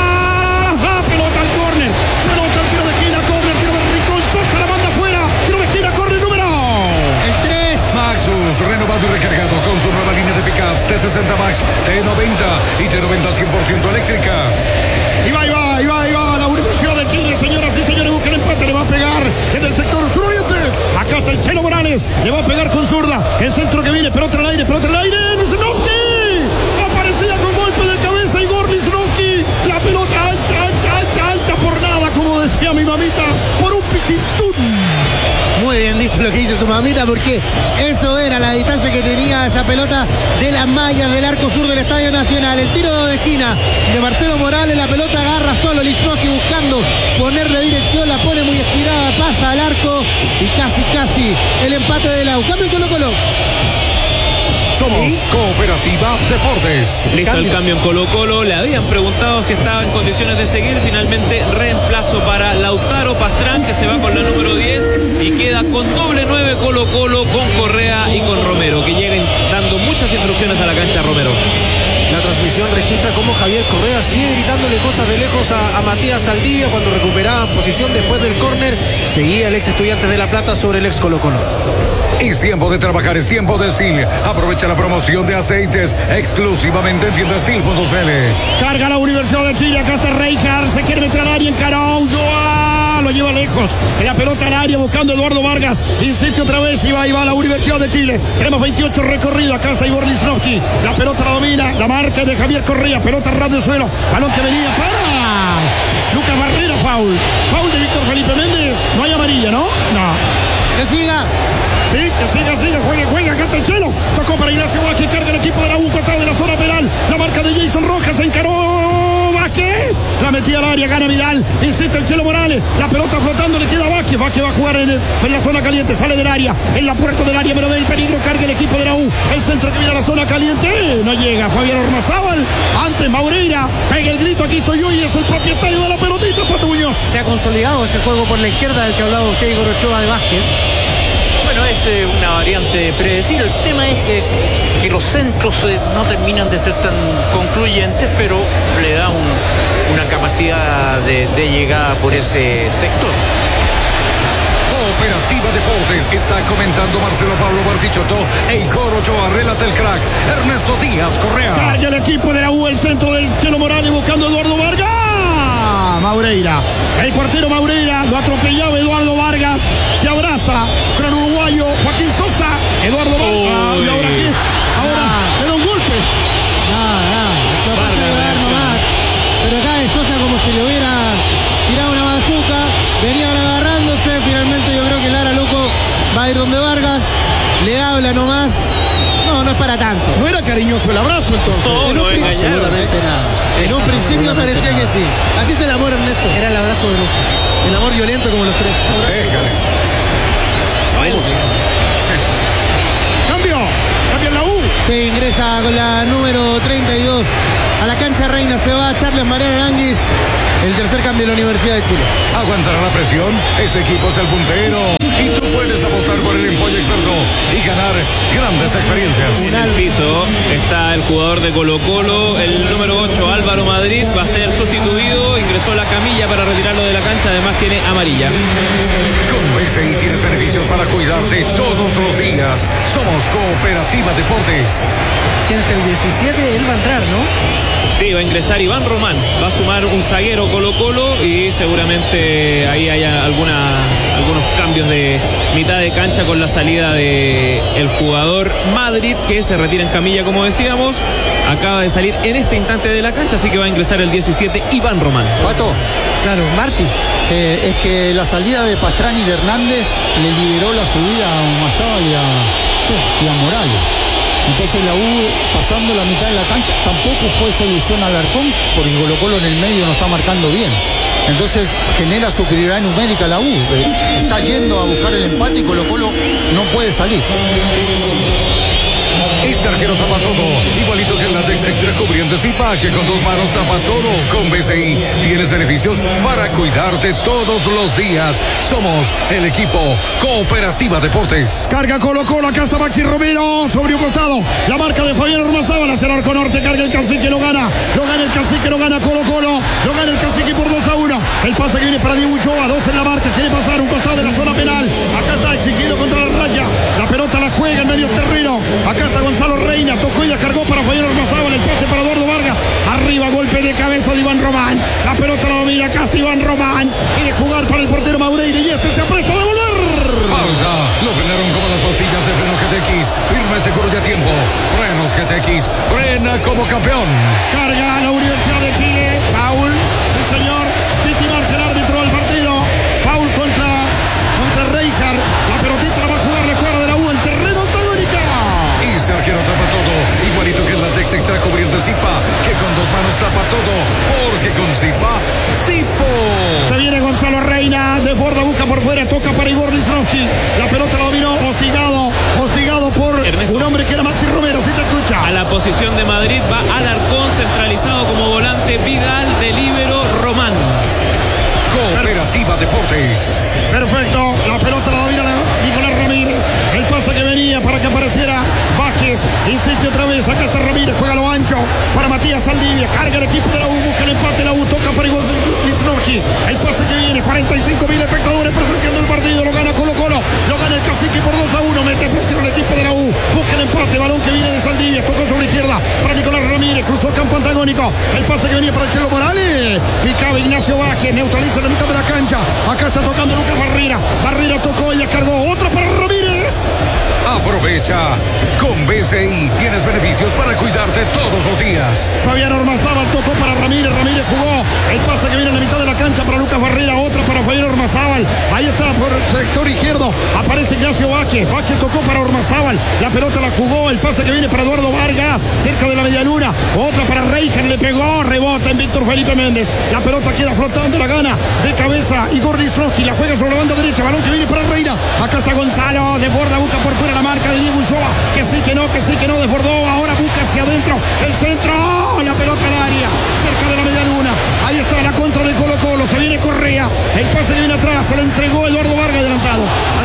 Pelota al córner. Pelota al tiro de esquina, córner, tiro de Rincón. Sosa la manda afuera. Tiro de esquina, córner número. El 3. Maxus, renovado y recargado con su nueva línea de pickups T60 Max, T90 y T90 100% eléctrica. Y va, la Universidad de Chile, señoras y señores, busca el empate, le va a pegar desde el sector suroriente. Acá está el Chelo Morales, le va a pegar con zurda. El centro que viene, pelota al aire, Lizonovsky. Aparecía con golpe de cabeza Igor Lizonovsky. La pelota ancha por nada, como decía mi mamita, por un pichitún. Muy bien dicho lo que dice su mamita, porque eso era la distancia que tenía esa pelota de las mallas del arco sur del Estadio Nacional. El tiro de esquina de Marcelo Morales, la pelota agarra solo Lizonovsky buscando ponerle dirección, la pone muy estirada, pasa al arco y casi el empate de la U. Cambio en Colo Colo. Somos Cooperativa Deportes. Listo el cambio en Colo Colo. Le habían preguntado si estaba en condiciones de seguir. Finalmente reemplazo para Lautaro Pastrán, que se va con la número 10 y queda con doble 9 Colo Colo, con Correa y con Romero, que lleguen dando muchas instrucciones a la cancha Romero. La transmisión registra cómo Javier Correa sigue gritándole cosas de lejos a Matías Saldivia cuando recuperaba posición después del córner. Seguía el ex Estudiantes de La Plata sobre el ex Colo Colo. Es tiempo de trabajar, es tiempo de Steel. Aprovecha la promoción de aceites exclusivamente en tiendasteel.cl. Carga la Universidad de Chile, acá está Reijar, se quiere meter al área, encaró Ulloa, lo lleva lejos, en la pelota al área buscando Eduardo Vargas, insiste otra vez y va la Universidad de Chile. Tenemos 28 recorrido, acá está Igor Lizonovsky, la pelota la domina, la marca de Javier Correa, pelota ras del suelo, balón que venía para Lucas Barrera, foul de Víctor Felipe Méndez, no hay amarilla, ¿no? No. Que siga. Sí, que siga, juega, canta el Chelo. Tocó para Ignacio Vázquez, carga el equipo de la U, cortado de la zona penal. La marca de Jason Rojas, encaró Vázquez. La metía al área, gana Vidal. Insiste el Chelo Morales. La pelota flotando, le queda a Vázquez. Vázquez va a jugar en la zona caliente, sale del área, en la puerta del área, pero ve el peligro, carga el equipo de la U. El centro que viene a la zona caliente. No llega Fabián Ormazábal. Antes Maureira. Pega el grito, aquí estoy yo y es el propietario de la pelotita, Pato Muñoz. Se ha consolidado ese juego por la izquierda del que hablaba usted, Igor Ochoa, de Vázquez. Bueno, es una variante predecible. El tema es que los centros no terminan de ser tan concluyentes, pero le da una capacidad de llegada por ese sector. Cooperativa Deportes está comentando Marcelo Pablo Bartichotto e Igor Ochoa. Relata el crack Ernesto Díaz Correa. Carga el equipo de la U, el centro del Chelo Morales buscando a Eduardo Vargas. Maureira, el portero Maureira, lo atropellaba Eduardo Vargas, se abraza con el uruguayo Joaquín Sosa. Eduardo Vargas, ¿y ahora qué? Ahora le da un golpe. Lo pasa a dar nomás. Pero acá de Sosa como si le hubiera tirado una bazuca. Venían agarrándose. Finalmente yo creo que Lara Loco va a ir donde Vargas. Le habla nomás. No es para tanto. No era cariñoso el abrazo entonces. No, no engañaron. Absolutamente nada. En un principio parecía que sí. Así es el amor, Ernesto. Era el abrazo de Lucio. El amor violento como los tres. Cambia la U. Se ingresa con la número 32 a la cancha reina. Se va Charles Mariano Aranguis el tercer cambio de la Universidad de Chile. Aguantará la presión, ese equipo es el puntero y tú puedes apostar por el Empollo Experto y ganar grandes experiencias. En el piso está el jugador de Colo-Colo, el número 8, Álvaro Madrid, va a ser sustituido, ingresó la camilla para retirarlo de la cancha, además tiene amarilla. Con BCI tienes beneficios para cuidarte todos los días. Somos Cooperativa Deportes. ¿Quién es el 17? Él va a entrar, ¿no? Sí, va a ingresar Iván Román, va a sumar un zaguero Colo-Colo y seguramente ahí haya algunos cambios de mitad de cancha con la salida de el jugador Madrid, que se retira en camilla, como decíamos. Acaba de salir en este instante de la cancha, así que va a ingresar el 17, Iván Román. Pato, Claro, Marti. es que la salida de Pastrani y de Hernández le liberó la subida a Humazábal y a Morales. Entonces la U, pasando la mitad de la cancha, tampoco fue solución al Alarcón, porque Colo-Colo en el medio no está marcando bien. Entonces genera superioridad numérica la U. Está yendo a buscar el empate y Colo-Colo no puede salir. Este arquero tapa todo, igualito que el látex extra cubriente Zipa, que con 2 manos tapa todo. Con BCI tienes beneficios para cuidarte todos los días. Somos el equipo Cooperativa Deportes. Carga Colo-Colo, acá está Maxi Romero, sobre un costado. La marca de Fabián Ormazábal hacia el arco norte, carga el Cacique, lo gana el Cacique, lo gana Colo-Colo, lo gana el Cacique por 2-1. El pase que viene para Diego Uchoa, 2 en la marca, quiere pasar un costado de la zona penal. Acá está exigido contra la raya. La pelota la juega en medio terreno. Acá está Gonzalo Reina, tocó y descargó para Fabián Ormazábal, el pase para Eduardo Vargas. Arriba, golpe de cabeza de Iván Román. La pelota la domina, acá está Iván Román. Quiere jugar para el portero Maureira y este se apresta a devolver. Falta, lo frenaron como las pastillas de freno GTX. Firme, seguro y a tiempo. Frenos GTX, frena como campeón. Carga la Universidad de Chile. Foul, sí señor. Piti marca el árbitro del partido. Foul contra Reijard. La pelotita la va a jugar la escuadra de la U en terreno antagónica. Y ese arquero tapa todo, igualito que el látex extra cubriente Zipa, que con 2 manos tapa todo, porque con Zipa, Zipo. Se viene Gonzalo Reina, desborda, busca por fuera, toca para Igor Lisnowski. La pelota la dominó, hostigado por Ernesto. un hombre que era Maxi Romero, si te escucha. A la posición de Madrid va Alarcón, centralizado como volante, Vidal, de líbero, Román. Cooperativa Deportes. Perfecto, la pelota la domina Nicolás Ramírez. El pase que venía para que apareciera Vázquez. Insiste otra vez, acá está Ramírez, juega lo ancho para Matías Saldivia. Carga el equipo de la U, busca el empate la U, toca para Igor Lisnowski. El pase que viene, 45.000 espectadores presenciando el partido. Lo gana Colo-Colo, lo gana el Cacique por 2-1. Mete presión el equipo de la U, busca el empate. Balón que viene de Saldivia, tocó sobre la izquierda para Nicolás Ramírez, cruzó campo antagónico. El pase que venía para el Chelo Morales. Picaba Ignacio Vázquez, neutraliza la mitad de la cancha. Acá está tocando Lucas Barrera. Barrera tocó y descargó. Otra para Ramírez. Aprovecha. Con BCI tienes beneficios para cuidarte todos los días. Fabián Ormazábal tocó para Ramírez. Ramírez jugó. El pase que viene en la mitad de la cancha para Lucas Barrera. Otra para Fabián Ormazábal. Ahí está por el sector izquierdo. Aparece Ignacio Vázquez. Vázquez tocó para Ormazábal. La pelota la jugó. El pase que viene para Eduardo Vargas. Cerca de la medialuna. Otra para Reijard. Le pegó. Rebota en Víctor Felipe Méndez. La pelota queda flotando. La gana de cabeza Igor Lisnowski. La juega sobre la banda derecha. Balón que viene para Reina. Acá está Gonzalo. Desborda. Busca por fuera la marca de Diego Ulloa. Que sí, que no. Desbordó. Ahora busca hacia adentro. El centro. La pelota al área. Cerca de la medialuna. Ahí está la contra de Colo-Colo. Se viene Correa. El pase que viene atrás. Se le entregó Eduardo Vargas. Adelantado.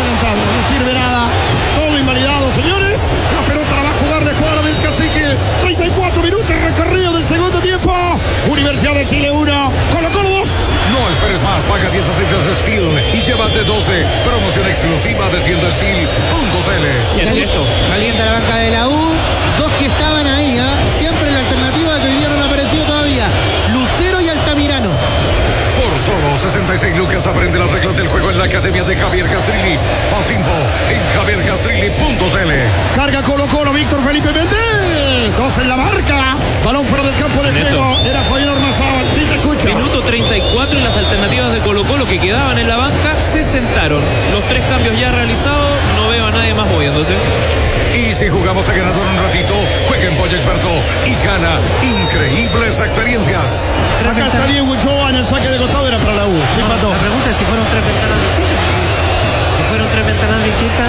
No sirve nada. Todo invalidado, señores. La pelota la va a jugar la escuadra del Cacique. 34 minutos recorrido del segundo tiempo. Universidad de Chile 1. Colo-Colo 2. No esperes más, paga 10 aceites de Steel y llévate 12. Promoción exclusiva de tiendasteel.cl. Y Ernesto. Calienta la banca de la U. 2 que estaban ahí, siempre la alternativa que hoy día no ha aparecido todavía. Lucero y Altamirano. Por solo 66 lucas aprende las reglas del juego en la Academia de Javier Castrilli. Más info en javiercastrilli.cl. Carga Colo-Colo, Víctor Felipe Méndez. 2 en la marca. Balón fuera del campo de Ernesto. juego. Era Fabián Ormazábal. Sí, te escucho. Minuto 34 y las alternativas de Colo-Colo que quedaban en la banca se sentaron. Los 3 cambios ya realizados, no veo a nadie más moviéndose. Y si jugamos a ganador un ratito, juega en Pollo Experto y gana increíbles experiencias. Acá está Diego Uchoa en el saque de costado. Era para la U. Sí, Pato. La pregunta es si fueron 3 ventanas distintas. Si fueron 3 ventanas distintas,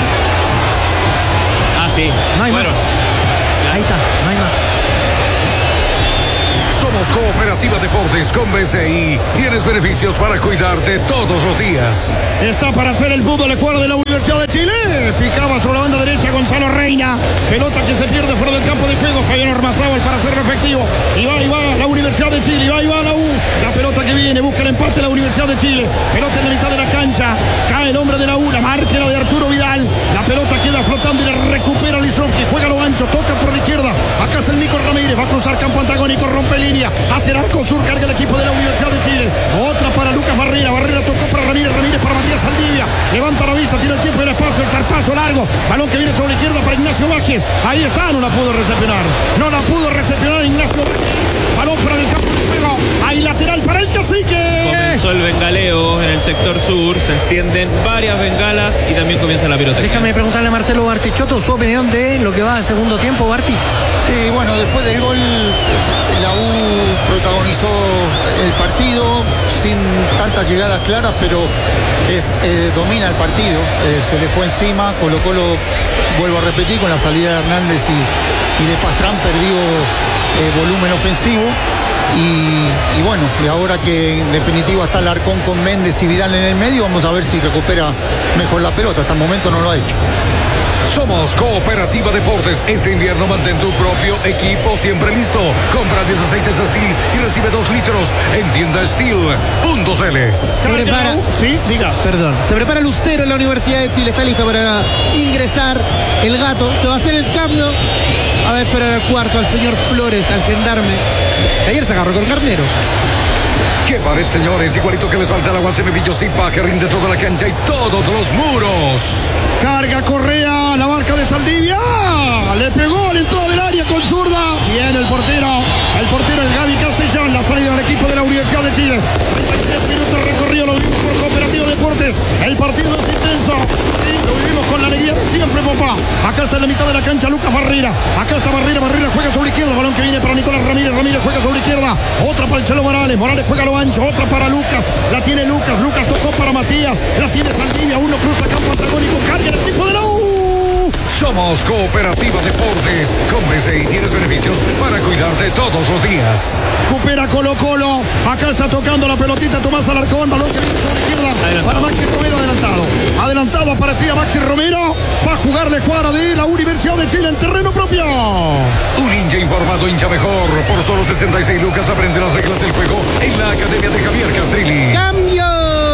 Ah, sí. no hay Bueno, más. Ahí está, no hay más. Somos Cooperativa Deportes con BCI. Tienes beneficios para cuidarte todos los días. Está para hacer el fútbol de cuadro de la Universidad de Chile. Picaba sobre la banda derecha Gonzalo Reina. Pelota que se pierde fuera del campo de juego. Fabián Ormazábal para hacerlo efectivo. Y va la Universidad de Chile. Y va la U. La pelota que viene. Busca el empate la Universidad de Chile. Pelota en la mitad de la cancha. Cae el hombre de la U. La marca era de Arturo Vidal. La pelota queda flotando y la recupera Lisowski. Juega lo ancho. Toca por la izquierda. Acá está el Nico Ramírez. Va a cruzar campo antagónico. Rompe línea. Hacia el arco sur. Carga el equipo de la Universidad de Chile. Otra para Lucas Barrera. Barrera tocó para Ramírez. Ramírez para Matías Saldivia. Levanta la vista. Tiene el tiempo y el espacio. El zarpazo largo. Balón que viene sobre la izquierda para Ignacio Vázquez. Ahí está. No la pudo recepcionar. No la pudo recepcionar Ignacio Vázquez. Balón para el campo de juego. Ahí lateral para el Cacique. Comenzó el bengaleo en el sector sur. Se encienden varias bengalas y también comienza la pirotecnia. Déjame preguntarle a Marcelo Bartichotto su opinión de lo que va al segundo tiempo, Barti. Sí, bueno, después del gol la U protagonizó el partido sin tantas llegadas claras, pero domina el partido, se le fue encima. Colo-Colo, vuelvo a repetir, con la salida de Hernández y de Pastrán perdió volumen ofensivo. Y bueno, y ahora que en definitiva está Alarcón con Méndez y Vidal en el medio, vamos a ver si recupera mejor la pelota. Hasta el momento no lo ha hecho. Somos Cooperativa Deportes. Este invierno mantén tu propio equipo siempre listo. Compra 10 aceites Steel y recibe 2 litros en tienda Steel.cl. Se prepara. Sí, diga. Perdón. Se prepara Lucero en la Universidad de Chile. Está listo para ingresar el gato. Se va a hacer el cambio. A ver, esperar al cuarto, al señor Flores, al gendarme. Que ayer se agarró con Carnero. ¡Qué pared, señores! Igualito que les falta el agua Semillo Zipa, que rinde toda la cancha y todos los muros. Carga Correa, la marca de Saldivia. Le pegó, le entró del área con zurda. Bien el portero, el Gaby Castellón. La salida del equipo de la Universidad de Chile. 36 minutos recorrido, lo vimos por Cooperativa Deportes. El partido es intenso. Sí, lo vivimos con la alegría de siempre, papá. Acá está en la mitad de la cancha Lucas Barrera. Acá está Barrera juega sobre izquierda. Balón que viene para Nicolás Ramírez. Ramírez juega sobre izquierda. Otra para el Chelo Morales. Morales juega lo ancho. Otra para Lucas. La tiene Lucas. Lucas tocó para Matías. La tiene Saldivia. Uno cruza campo antagónico. Carga el equipo de la U. Somos Cooperativa Deportes. Con BCI tienes beneficios para cuidarte todos los días. Recupera Colo-Colo. Acá está tocando la pelotita Tomás Alarcón. Balón que viene por la izquierda para Maxi Romero. Adelantado aparecía Maxi Romero. Va a jugar la escuadra de la Universidad de Chile en terreno propio. Un hincha informado, hincha mejor. Por solo 66 lucas aprende las reglas del juego en la Academia de Javier Castrilli. ¡Cambio!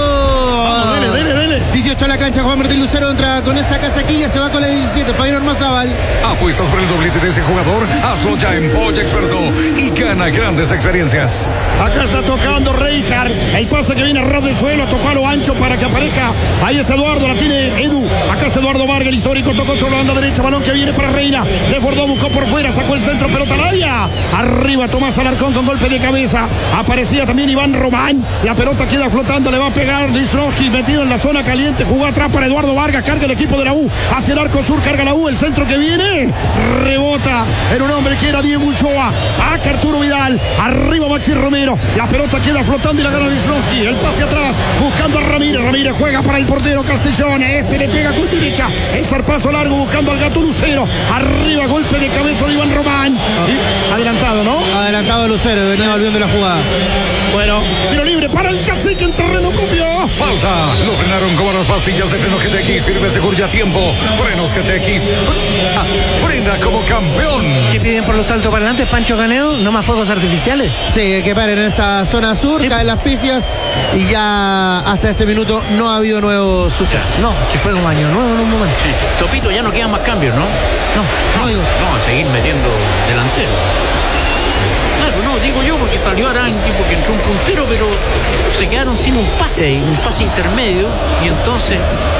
Dele. 18 a la cancha, Juan Martín Lucero entra con esa casaquilla, se va con la 17, Fabián Ormazábal. ¿Apuestas por el doblete de ese jugador? Hazlo ya en Polla Experto y gana grandes experiencias. Acá está tocando Reinhardt. El pase que viene a ras del suelo, tocó a lo ancho para que aparezca. Ahí está Eduardo, la tiene Edu. Acá está Eduardo Vargas, el histórico, tocó sobre la banda derecha. Balón que viene para Reina. Desbordó, buscó por fuera, sacó el centro, pelota al área. Arriba Tomás Alarcón con golpe de cabeza. Aparecía también Iván Román. La pelota queda flotando, le va a pegar Lisowski, metido en la zona caliente. Jugó atrás para Eduardo Vargas. Carga el equipo de la U. Hacia el arco sur, carga la U. El centro que viene. Rebota. Era un hombre que era Diego Uchoa. Saca Arturo Vidal. Arriba Maxi Romero. La pelota queda flotando y la gana Lisowski. El pase atrás. Buscando a Ramírez. Ramírez juega para el portero Castellón. Este le pega con derecha. El zarpazo largo buscando al gato Lucero. Arriba, golpe de cabeza de Iván Román. Y adelantado, ¿no? Adelantado Lucero, venía volviendo la jugada. Bueno, tiro libre para el Cacique en terreno propio. Falta. Lo frenaron como las pastillas de freno GTX. Firme, seguro y a tiempo. Frenos GTX. Frena como campeón. ¿Qué piden por los saltos para adelante? Pancho Ganeo, no más fuegos artificiales. Sí, que paren en esa zona sur, caen las pifias y ya hasta este minuto no ha habido nuevos sucesos. No, que fue un año nuevo en un momento. Sí. Topito, ya no quedan más cambios, ¿no? No digo. No, a seguir metiendo delantero. Claro, no, digo yo porque salió Arangui, porque entró un puntero, pero se quedaron sin un pase intermedio, y entonces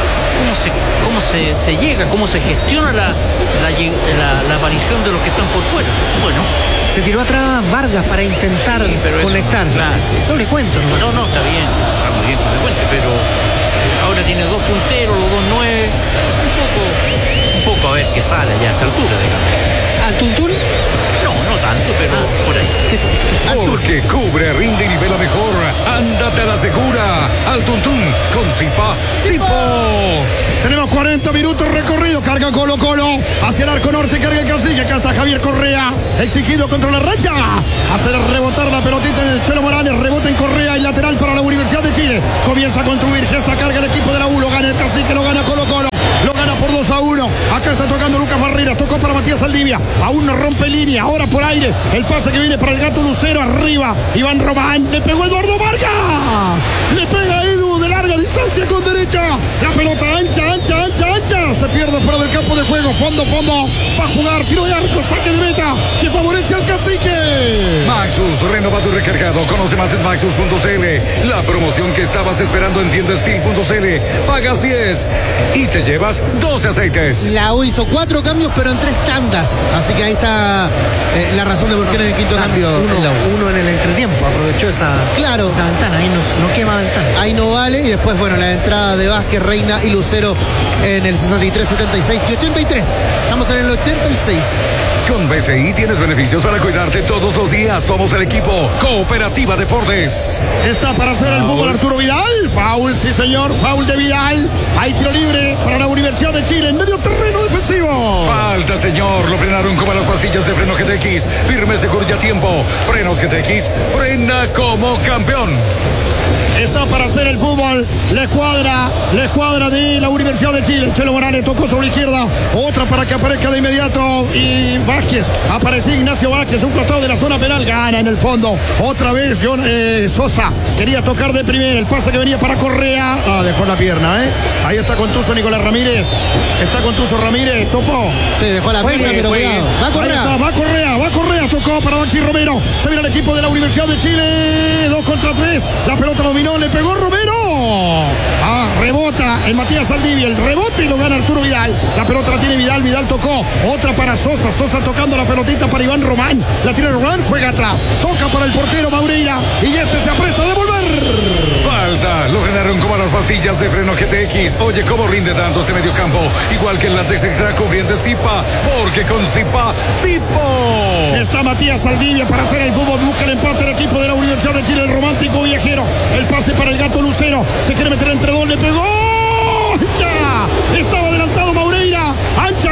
¿cómo se llega? ¿Cómo se gestiona la aparición de los que están por fuera? Bueno. Se tiró atrás Vargas para intentar conectar. Eso, claro. No le cuento. No, está bien. Está muy bien que le cuente, pero ahora tiene 2 punteros, los 2 9. Un poco a ver qué sale ya a esta altura, digamos. ¿Al Tuntún? No tanto. tanto, pero por ahí. Porque cubre, rinde y nivela mejor. Ándate a la segura. Al tuntún con Zipa. Zipo. Tenemos 40 minutos recorrido. Carga Colo Colo. Hacia el arco norte. Carga el cacique. Acá está Javier Correa. Exigido contra la raya. Hace rebotar la pelotita de Chelo Morales. Rebota en Correa y lateral para la Universidad de Chile. Comienza a construir. Gesta carga el equipo de la U. Lo gana el cacique. Lo gana Colo Colo. Lo gana por 2-1. Acá está tocando Lucas Barrera. Tocó para Matías Saldivia. Aún no rompe línea. Ahora por aire. El pase que viene para el Gato Lucero. Arriba. Iván Román. Le pegó Eduardo Vargas. Le pega Edu de larga distancia con derecha. La pelota ancha. Se pierde fuera del campo de juego. Fondo. Va a jugar. Tiro de arco. Saque de meta. Que favorece al cacique. Maxus, renovado y recargado. Conoce más en Maxus.cl. La promoción que estabas esperando en tiendastil.cl. Pagas 10 y te llevas 12 aceites. La U hizo 4 cambios, pero en 3 tandas. Así que ahí está la razón de por qué en el quinto cambio en la U. Uno en el entretiempo aprovechó esa ventana. Ahí no quema ventana. Ahí no vale. Y después, bueno, la entrada de Vázquez, Reina y Lucero en el 63, 76 y 83. Estamos en el 86. Con BCI tienes beneficios para cuidarte todos los días. Somos el equipo Cooperativa Deportes. Está para hacer el fútbol Arturo Vidal. Foul, sí señor. Foul de Vidal. Hay tiro libre para la Universidad de Chile en medio terreno defensivo. Falta, señor. Lo frenaron como las pastillas de freno GTX. Firme, seguro y a tiempo. Frenos GTX. Frena como campeón. Está para hacer el fútbol. La escuadra de la Universidad de Chile. Chelo Morales tocó sobre la izquierda. Otra para que aparezca de inmediato. Y Vázquez. Aparece Ignacio Vázquez. Un costado de la zona penal. Gana en el fondo. Otra vez Sosa. Quería tocar de primera. El pase que venía para Correa. Dejó la pierna, Ahí está Contuso Nicolás Ramírez. Está Contuso Ramírez. Topó. Sí, dejó la pierna, pero cuidado. Va Correa. Tocó para Banchi Romero. Se viene el equipo de la Universidad de Chile. 2 contra 3. La pelota dominó. Le pegó Romero. Rebota el Matías Saldivia. El rebote y lo gana Arturo Vidal. La pelota la tiene Vidal. Vidal tocó. Otra para Sosa. Sosa tocando la pelotita para Iván Román. La tiene Román. Juega atrás. Toca para el portero Maureira. Y este se apresta a devolver. Falta. Lo frenaron como las pastillas de freno GTX. Oye, cómo rinde tanto este medio campo. Igual que el látex extra cubriente Zipa. Porque con Zipa, Zipo. Está Matías Saldivia para hacer el fútbol. Busca el empate el equipo de la Universidad de Chile. El romántico viajero. El pase para el Gato Lucero. Se quiere meter entre dos. Le pegó. ¡Ancha! Estaba adelantado Maureira. Ancha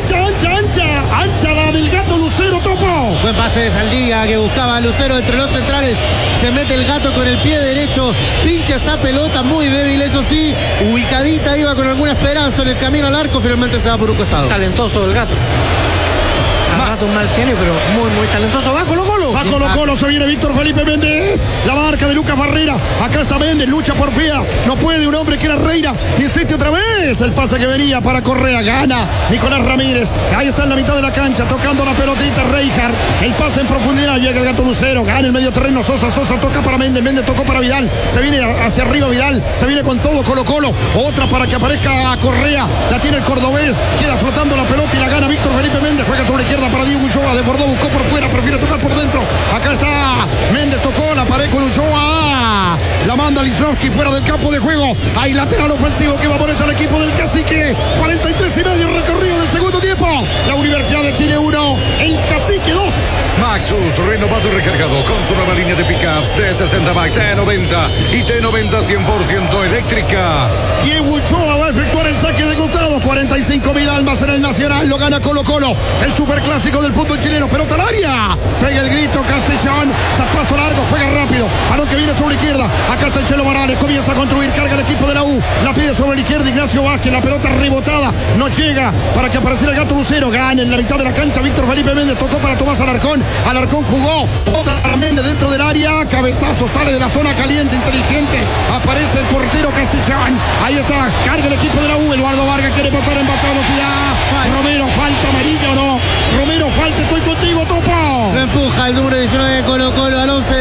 la del Gato Lucero. Topo. Buen pase de Saldivia que buscaba a Lucero entre los centrales. Se mete el Gato con el pie derecho. Pincha esa pelota muy débil, eso sí. Ubicadita, iba con alguna esperanza en el camino al arco. Finalmente se va por un costado. Talentoso el Gato. Un mal genio, pero muy talentoso. Va Colo Colo. Se viene Víctor Felipe Méndez. La marca de Lucas Barrera. Acá está Méndez. Lucha por Fía. No puede un hombre que era Reina. Insiste otra vez. El pase que venía para Correa. Gana Nicolás Ramírez. Ahí está en la mitad de la cancha. Tocando la pelotita. Reijard. El pase en profundidad. Llega el Gato Lucero. Gana el medio terreno. Sosa toca para Méndez. Méndez tocó para Vidal. Se viene hacia arriba Vidal. Se viene con todo Colo Colo. Otra para que aparezca Correa. La tiene el cordobés. Queda flotando la pelota y la gana Víctor Felipe Méndez. Juega sobre la izquierda para Diego Ulloa. Desbordó, buscó por fuera. Prefiere tocar por dentro. Acá está Méndez, tocó la pared con Ulloa. La manda Lisnowski fuera del campo de juego. Hay lateral ofensivo que va a ponerse al equipo del cacique. 43,5 recorrido del segundo tiempo. La Universidad de Chile 1, el cacique 2. Maxus, renovado y recargado con su nueva línea de pickups T60 Max, T90 y T90 100% eléctrica. Diego Ulloa va a efectuar el saque de costado. 45,000 almas en el Nacional. Lo gana Colo Colo. El superclásico del fútbol chileno. Pelota al área. Pega el grito Castellón. Zapazo largo. Juega rápido. Balón que viene sobre la izquierda. Acá está el Chelo Morales. Comienza a construir. Carga el equipo de la U. La pide sobre la izquierda Ignacio Vázquez. La pelota rebotada. No llega para que apareciera el Gato Lucero. Gana en la mitad de la cancha. Víctor Felipe Méndez tocó para Tomás Alarcón. Alarcón jugó. Otra para Méndez dentro del área. Cabezazo. Sale de la zona caliente. Inteligente. Aparece el portero Castellón. Ahí está. Carga el equipo de la U. Eduardo Vargas quiere pasar en baja velocidad. Romero. Falta amarilla o no. Romero, falta. Estoy contigo, Topo. Lo empuja el número 19 de Colo Colo al 11 de la U que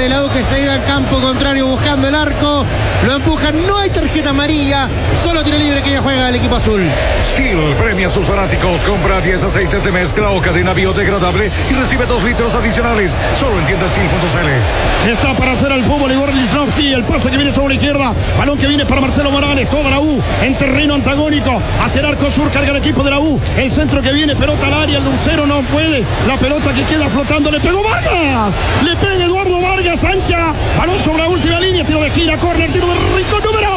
se iba en campo contrario buscando el arco. Lo empujan, no hay tarjeta amarilla, solo tiro libre que ya juega el equipo azul. Steel premia a sus fanáticos. Compra 10 aceites de mezcla o cadena biodegradable y recibe 2 litros adicionales. Solo en tiendasteel.cl. Está para hacer el fútbol Igor Lichnowsky. El pase que viene sobre la izquierda. Balón que viene para Marcelo Morales. Toda la U en terreno antagónico. Hacia el arco sur carga el equipo de la U. El centro que viene, pelota al área. El Lucero no puede. La pelota que queda flotando. Le pegó Vargas. Le pega Eduardo Vargas. Ancha. Balón sobre la última línea. Tiro de esquina. Córner. Tiro de rincón número.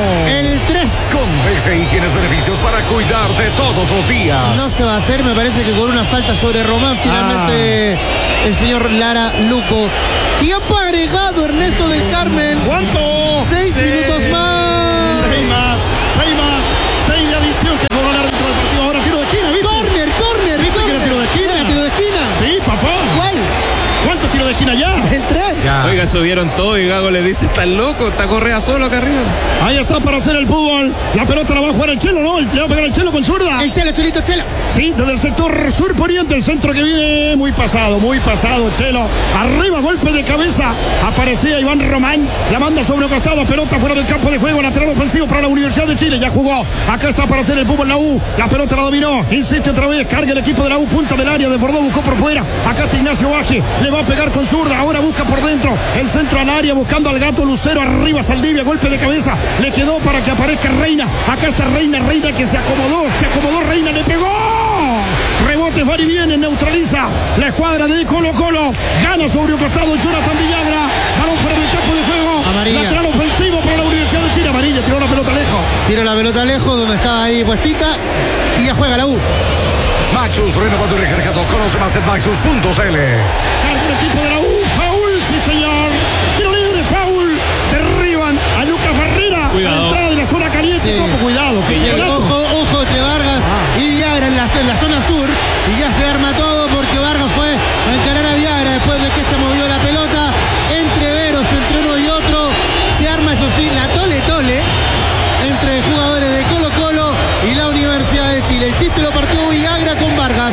El 3. Con BCI tienes beneficios para cuidarte todos los días. No se va a hacer, me parece que con una falta sobre Román finalmente el señor Lara Luco. Tiempo agregado, Ernesto del Carmen. ¿Cuánto? 6 minutos más. 6 más. 6 de adición que cobró el árbitro del partido. Ahora tiro de esquina, ¿viste? Corner. ¿Viste que era tiro de esquina? ¿Era tiro de esquina? Sí, papá. ¿Cuál? ¿Cuántos tiros de esquina ya? El 3. Oiga, subieron todo y Gago le dice, ¿estás loco? Está Correa solo acá arriba. Ahí está para hacer el fútbol. La pelota la va a jugar el Chelo, ¿no? Le va a pegar el Chelo con zurda. El Chelo, Chelito, Chelo. Sí, desde el sector sur poniente, el centro que viene muy pasado, Chelo. Arriba, golpe de cabeza. Aparecía Iván Román. La manda sobre el costado, pelota fuera del campo de juego. Lateral ofensivo para la Universidad de Chile. Ya jugó. Acá está para hacer el fútbol la U. La pelota la dominó. Insiste otra vez. Carga el equipo de la U. Punta del área. Desbordó, buscó por fuera. Acá está Ignacio Baje. Le va a pegar con zurda. Ahora busca por dentro. El centro al área buscando al gato Lucero. Arriba Saldivia. Golpe de cabeza. Le quedó para que aparezca Reina. Acá está Reina que se acomodó. Reina, le pegó. Rebotes, van y vienen, neutraliza la escuadra de Colo Colo. Gana sobre un costado Jonathan Villagra. Balón fuera del campo de juego. Amarilla. Lateral ofensivo para la Universidad de Chile. Amarilla, tiró la pelota lejos. Tira la pelota lejos donde estaba ahí puestita y ya juega la U. Maxus, renovado y recargado. Conoce más en maxus.cl. Carga el equipo de la U. Faul, sí señor. Tiro libre, faul. Derriban a Lucas Barrera. Cuidado. A la entrada de la zona caliente. Sí. Topo, cuidado. Que Sí, llega el arco. ojo entre Vargas y Viagra en la zona sur. Y ya se arma todo porque Vargas fue a encarar a Viagra después de que este movió la pelota. Entre veros, entre uno y otro. Se arma, eso sí, la tole entre jugadores de Colo Colo y la Universidad de Chile. El chiste lo partió Viagra con Vargas.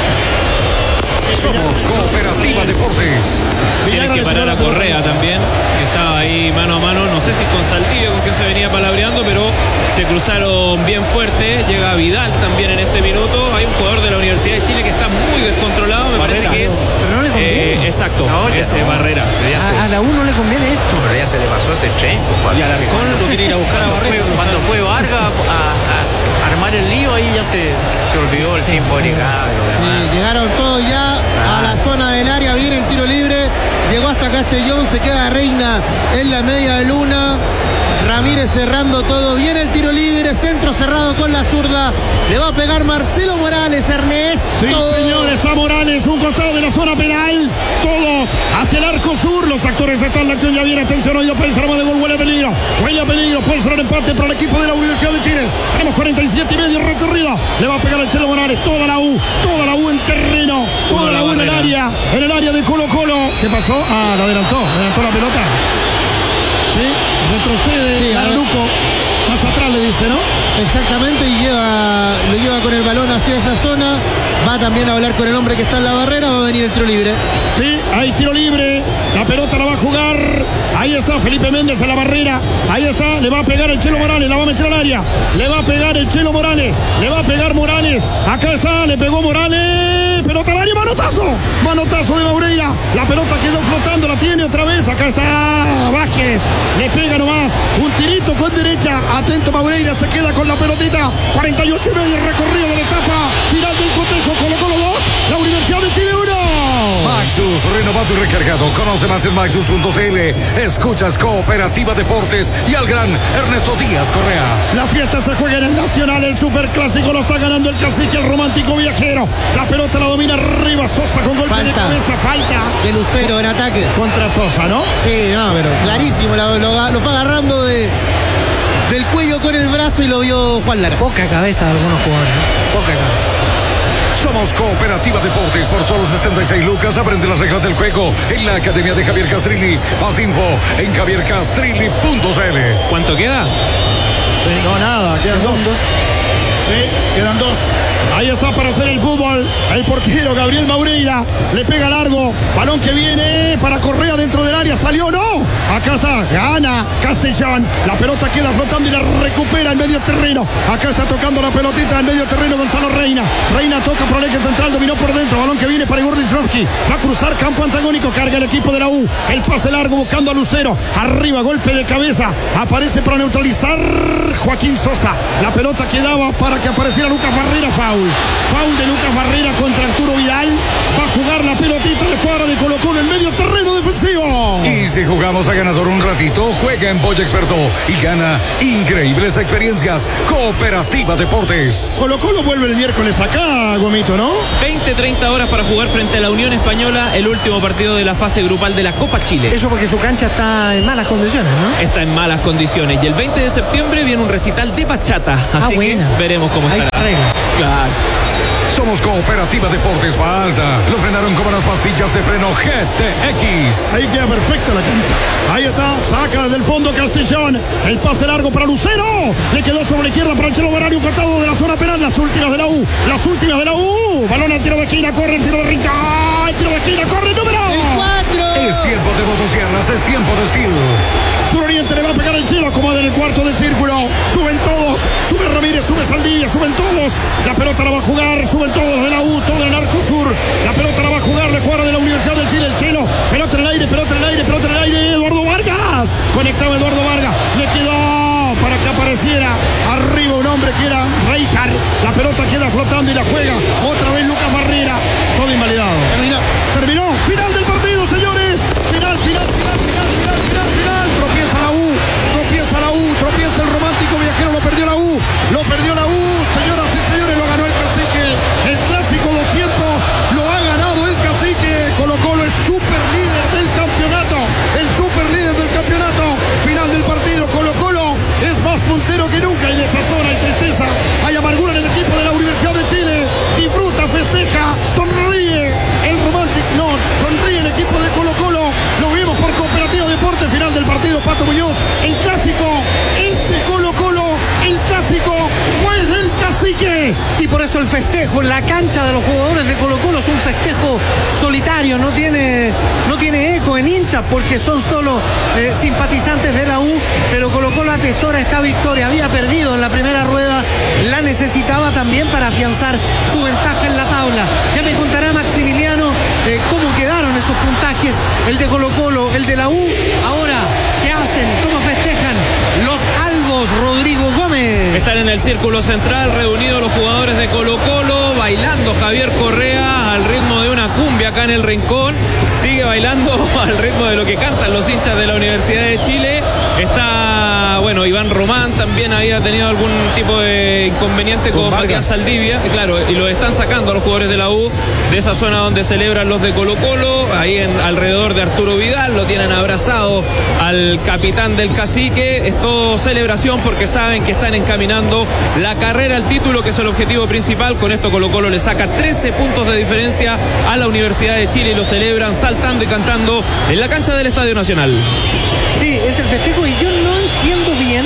Somos Cooperativa Deportes. Tiene que parar a Correa también, que estaba ahí mano a mano, no sé si con Saldivia, con quien se venía palabreando, pero se cruzaron bien fuerte. Llega Vidal también en este minuto. Hay un jugador de la Universidad de Chile que está muy descontrolado, me parece que es Pero no le conviene. exacto, No, ese Barrera. A la U no le conviene esto. Pero ya se le pasó ese tren. Y Alarcón lo quiere ir a buscar a Barrera. Cuando fue Vargas a armar el lío, ahí ya se olvidó el tiempo agregado y lo demás. Sí, llegaron todos ya a la zona del área, viene el tiro libre, llegó hasta Castellón, se queda Reina en la media de luna, Ramírez cerrando todo, viene el tiro libre, centro cerrado con la zurda, le va a pegar Marcelo Morales, Ernesto. Sí, señor, está Morales, un costado de la zona penal. Todos hacia el arco sur. Los actores están, la acción ya viene. Atención, oído, puede ser más de gol, huele a peligro. Puede ser el empate para el equipo de la Universidad de Chile. Tenemos 47 y medio recorrido. Le va a pegar el Chelo Morales. Toda la U en terreno. Toda la U en el área de Colo Colo. ¿Qué pasó? La adelantó la pelota. Sí, retrocede. Sí, Luco. Más atrás le dice, ¿no? Exactamente, y lo lleva con el balón hacia esa zona. Va también a hablar con el hombre que está en la barrera. Va a venir el tiro libre. Sí, hay tiro libre. La pelota la va a jugar. Ahí está Felipe Méndez en la barrera. Ahí está, le va a pegar el Chelo Morales. La va a meter al área. Le va a pegar el Chelo Morales. Le va a pegar Morales. Acá está, le pegó Morales. Pelota al área, manotazo de Maureira. La pelota quedó flotando, la tiene otra vez. Acá está Vázquez. Le pega nomás. Un tirito con derecha. Atento Maureira, se queda con la pelotita. 48 y medio recorrido de la etapa final del cotejo. Colocó los dos. La Universidad de Chile 1. Maxus, renovado y recargado. Conoce más en maxus.cl. Escuchas Cooperativa Deportes y al gran Ernesto Díaz Correa. La fiesta se juega en el Nacional. El Superclásico lo está ganando el Cacique, el romántico viajero. La pelota la domina arriba Sosa con golpe de cabeza. Falta de Lucero en ataque contra Sosa, ¿no? Sí, no, pero clarísimo. Lo fue agarrando del cuello con el brazo y lo vio Juan Lara. Poca cabeza de algunos jugadores. Poca cabeza. Somos Cooperativa Deportes. Por solo 66 lucas aprende las reglas del juego en la Academia de Javier Castrilli. Más info en javiercastrilli.cl. ¿Cuánto queda? Sí, no, nada, quedan dos. Sí, quedan dos. minutos. Ahí está para hacer el fútbol. El portero Gabriel Maureira le pega largo. Balón que viene para Correa dentro del área. ¿Salió? No. Acá está. Gana Castellán. La pelota queda flotando y la recupera en medio terreno. Acá está tocando la pelotita en medio terreno Gonzalo Reina. Reina toca por el eje central. Dominó por dentro. Balón que viene para Igor Lichnowsky. Va a cruzar campo antagónico. Carga el equipo de la U. El pase largo buscando a Lucero. Arriba, golpe de cabeza. Aparece para neutralizar Joaquín Sosa. La pelota quedaba para que apareciera Lucas Barrera. Foul de Lucas Barrera contra Arturo Vidal. Va a jugar la pelotita de cuadra de Colo-Colo en medio terreno defensivo. Y si jugamos a ganador un ratito, juega en Pollo Experto y gana increíbles experiencias. Cooperativa Deportes. Colo-Colo vuelve el miércoles acá, Gomito, ¿no? 20-30 horas para jugar frente a la Unión Española, el último partido de la fase grupal de la Copa Chile. Eso porque su cancha está en malas condiciones, ¿no? Está en malas condiciones. Y el 20 de septiembre viene un recital de bachata. Así que veremos cómo ahí estará. se arregla. Claro. Somos Cooperativa Deportes. Falta. Lo frenaron como las pastillas de freno GTX. Ahí queda perfecta la cancha. Ahí está. Saca desde el fondo Castellón. El pase largo para Lucero. Le quedó sobre la izquierda para el Chelo Barani. Un costado de la zona penal. Las últimas de la U. Balón al tiro de esquina. Corre el tiro de Rica. El tiro de esquina. Corre el número. El 4. Es tiempo de motosierras. Es tiempo de estilo. Sur Oriente le va a pegar el Chelo. Acomoda en el cuarto del círculo. Suben todos. Sube Ramírez. Sube Saldivia. Suben todos. La pelota la va a jugar. Suben todos de la U. Todo el arco sur. La pelota la va a jugar. Le cuadra de la Universidad del Chile. El Chelo. Pelota en el aire. Pelota en el aire. Pelota en el aire. Eduardo Vargas. Conectaba Eduardo Vargas. Le quedó para que apareciera arriba un hombre que era Reijard. La pelota queda flotando y la juega. Otra vez Lucas Barrera. Todo invalidado. Terminó. Final del partido, señores. Final. Tropieza la U. Tropieza el romántico viajero. Lo perdió la U. Señoras y señores, lo ganó el Cacique. El clásico 200 lo ha ganado el Cacique. Colo-Colo es super líder del campeonato. Final del partido. Colo-Colo es más puntero que nunca. Y de esa zona hay tristeza. Hay amargura en el equipo de la Universidad de Chile. Disfruta, festeja, sonríe. Sonríe el equipo de Colo-Colo. Lo vemos por Cooperativa Deportes. Final del partido, Pato Muñoz. El clásico es de Colo-Colo. El clásico fue del Cacique. Y por eso el festejo en la cancha de los jugadores de Colo-Colo es un festejo solitario, no tiene eco en hinchas porque son solo simpatizantes de la U, pero Colo-Colo atesora esta victoria. Había perdido en la primera rueda, la necesitaba también para afianzar su ventaja en la tabla. Ya me contará Maximiliano cómo quedaron esos puntajes, el de Colo-Colo, el de la U. Ahora, ¿qué hacen? ¿Cómo festejan los albos, Rodrigo Gómez? Están en el círculo central reunidos los jugadores de Colo-Colo, bailando Javier Correa al ritmo de una cumbia acá en el rincón. Sigue bailando al ritmo de lo que cantan los hinchas de la Universidad de Chile. Está, Iván Román también había tenido algún tipo de inconveniente con Matías Saldivia. Claro, y lo están sacando a los jugadores de la U de esa zona donde celebran los de Colo-Colo. Ahí alrededor de Arturo Vidal, lo tienen abrazado al capitán del Cacique. Es todo celebración porque saben que están encaminando la carrera al título, que es el objetivo principal. Con esto Colo-Colo le saca 13 puntos de diferencia a la Universidad de Chile y lo celebran saltando y cantando en la cancha del Estadio Nacional. Sí, es el festejo y yo no entiendo bien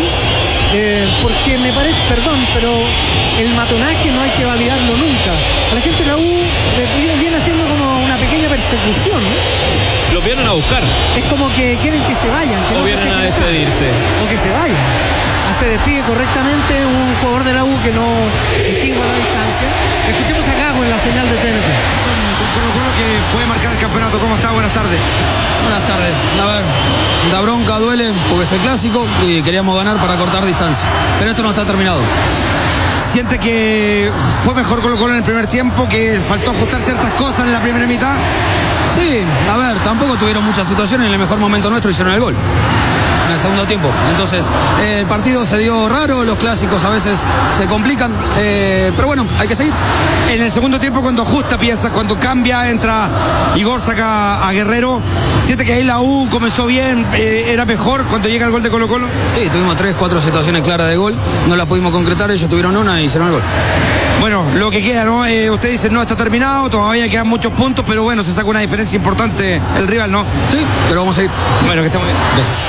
porque me parece, pero el matonaje no hay que validarlo nunca. A la gente de la U viene haciendo como una pequeña persecución. Los vienen a buscar. Es como que quieren que se vayan. Que o no vienen a despedirse. O que se vayan. Se despide correctamente un jugador de la U que no distingue la distancia. Escuchemos acá con la señal de TNT. Con Colo-Colo que puede marcar el campeonato. ¿Cómo está? Buenas tardes. Buenas tardes. A ver, la bronca duele porque es el clásico y queríamos ganar para cortar distancia. Pero esto no está terminado. ¿Siente que fue mejor Colo-Colo en el primer tiempo, que faltó ajustar ciertas cosas en la primera mitad? Sí, a ver, tampoco tuvieron muchas situaciones. En el mejor momento nuestro hicieron el gol en el segundo tiempo. Entonces, el partido se dio raro, los clásicos a veces se complican, pero bueno, hay que seguir. En el segundo tiempo, cuando ajusta piezas, cuando cambia, entra Igor, saca a Guerrero, ¿siente que ahí la U comenzó bien, era mejor cuando llega el gol de Colo-Colo? Sí, tuvimos 3-4 situaciones claras de gol, no la pudimos concretar, ellos tuvieron una y hicieron el gol. Bueno, lo que queda, ¿no? Usted dice no está terminado, todavía quedan muchos puntos, pero bueno, se saca una diferencia importante el rival, ¿no? Sí, pero vamos a ir. Bueno, que estemos bien. Gracias.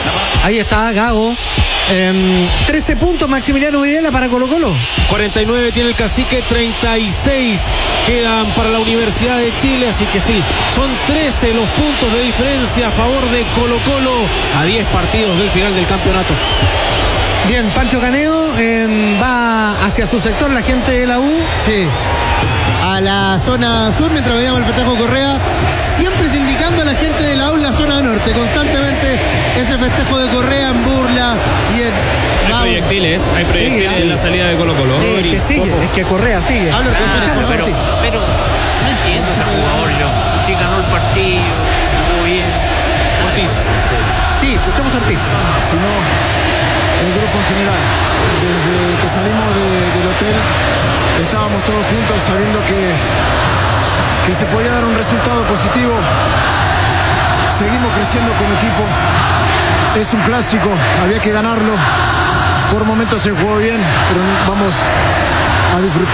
Ahí está Gago. 13 puntos Maximiliano Videla para Colo Colo. 49 tiene el Cacique, 36 quedan para la Universidad de Chile, así que sí, son 13 los puntos de diferencia a favor de Colo Colo a 10 partidos del final del campeonato. Bien, Pancho Caneo va hacia su sector, la gente de la U. Sí, a la zona sur, mientras veíamos el festejo Correa, siempre es indicando a la gente de la U la zona norte, constantemente ese festejo de Correa en burla y en... Hay proyectiles en la salida de Colo Colo. Sí, es que sigue, es que Correa sigue. Escuchamos a pero Ortiz. no entiendo ese jugador yo. Sí ganó el partido, jugó bien. Ortiz. Sí, escuchamos a Ortiz. Sino el grupo en general. Desde que salimos del hotel estábamos todos juntos sabiendo que se podía dar un resultado positivo. Seguimos creciendo como equipo. Es un clásico, había que ganarlo. Por momentos se jugó bien, pero vamos a disfrutar.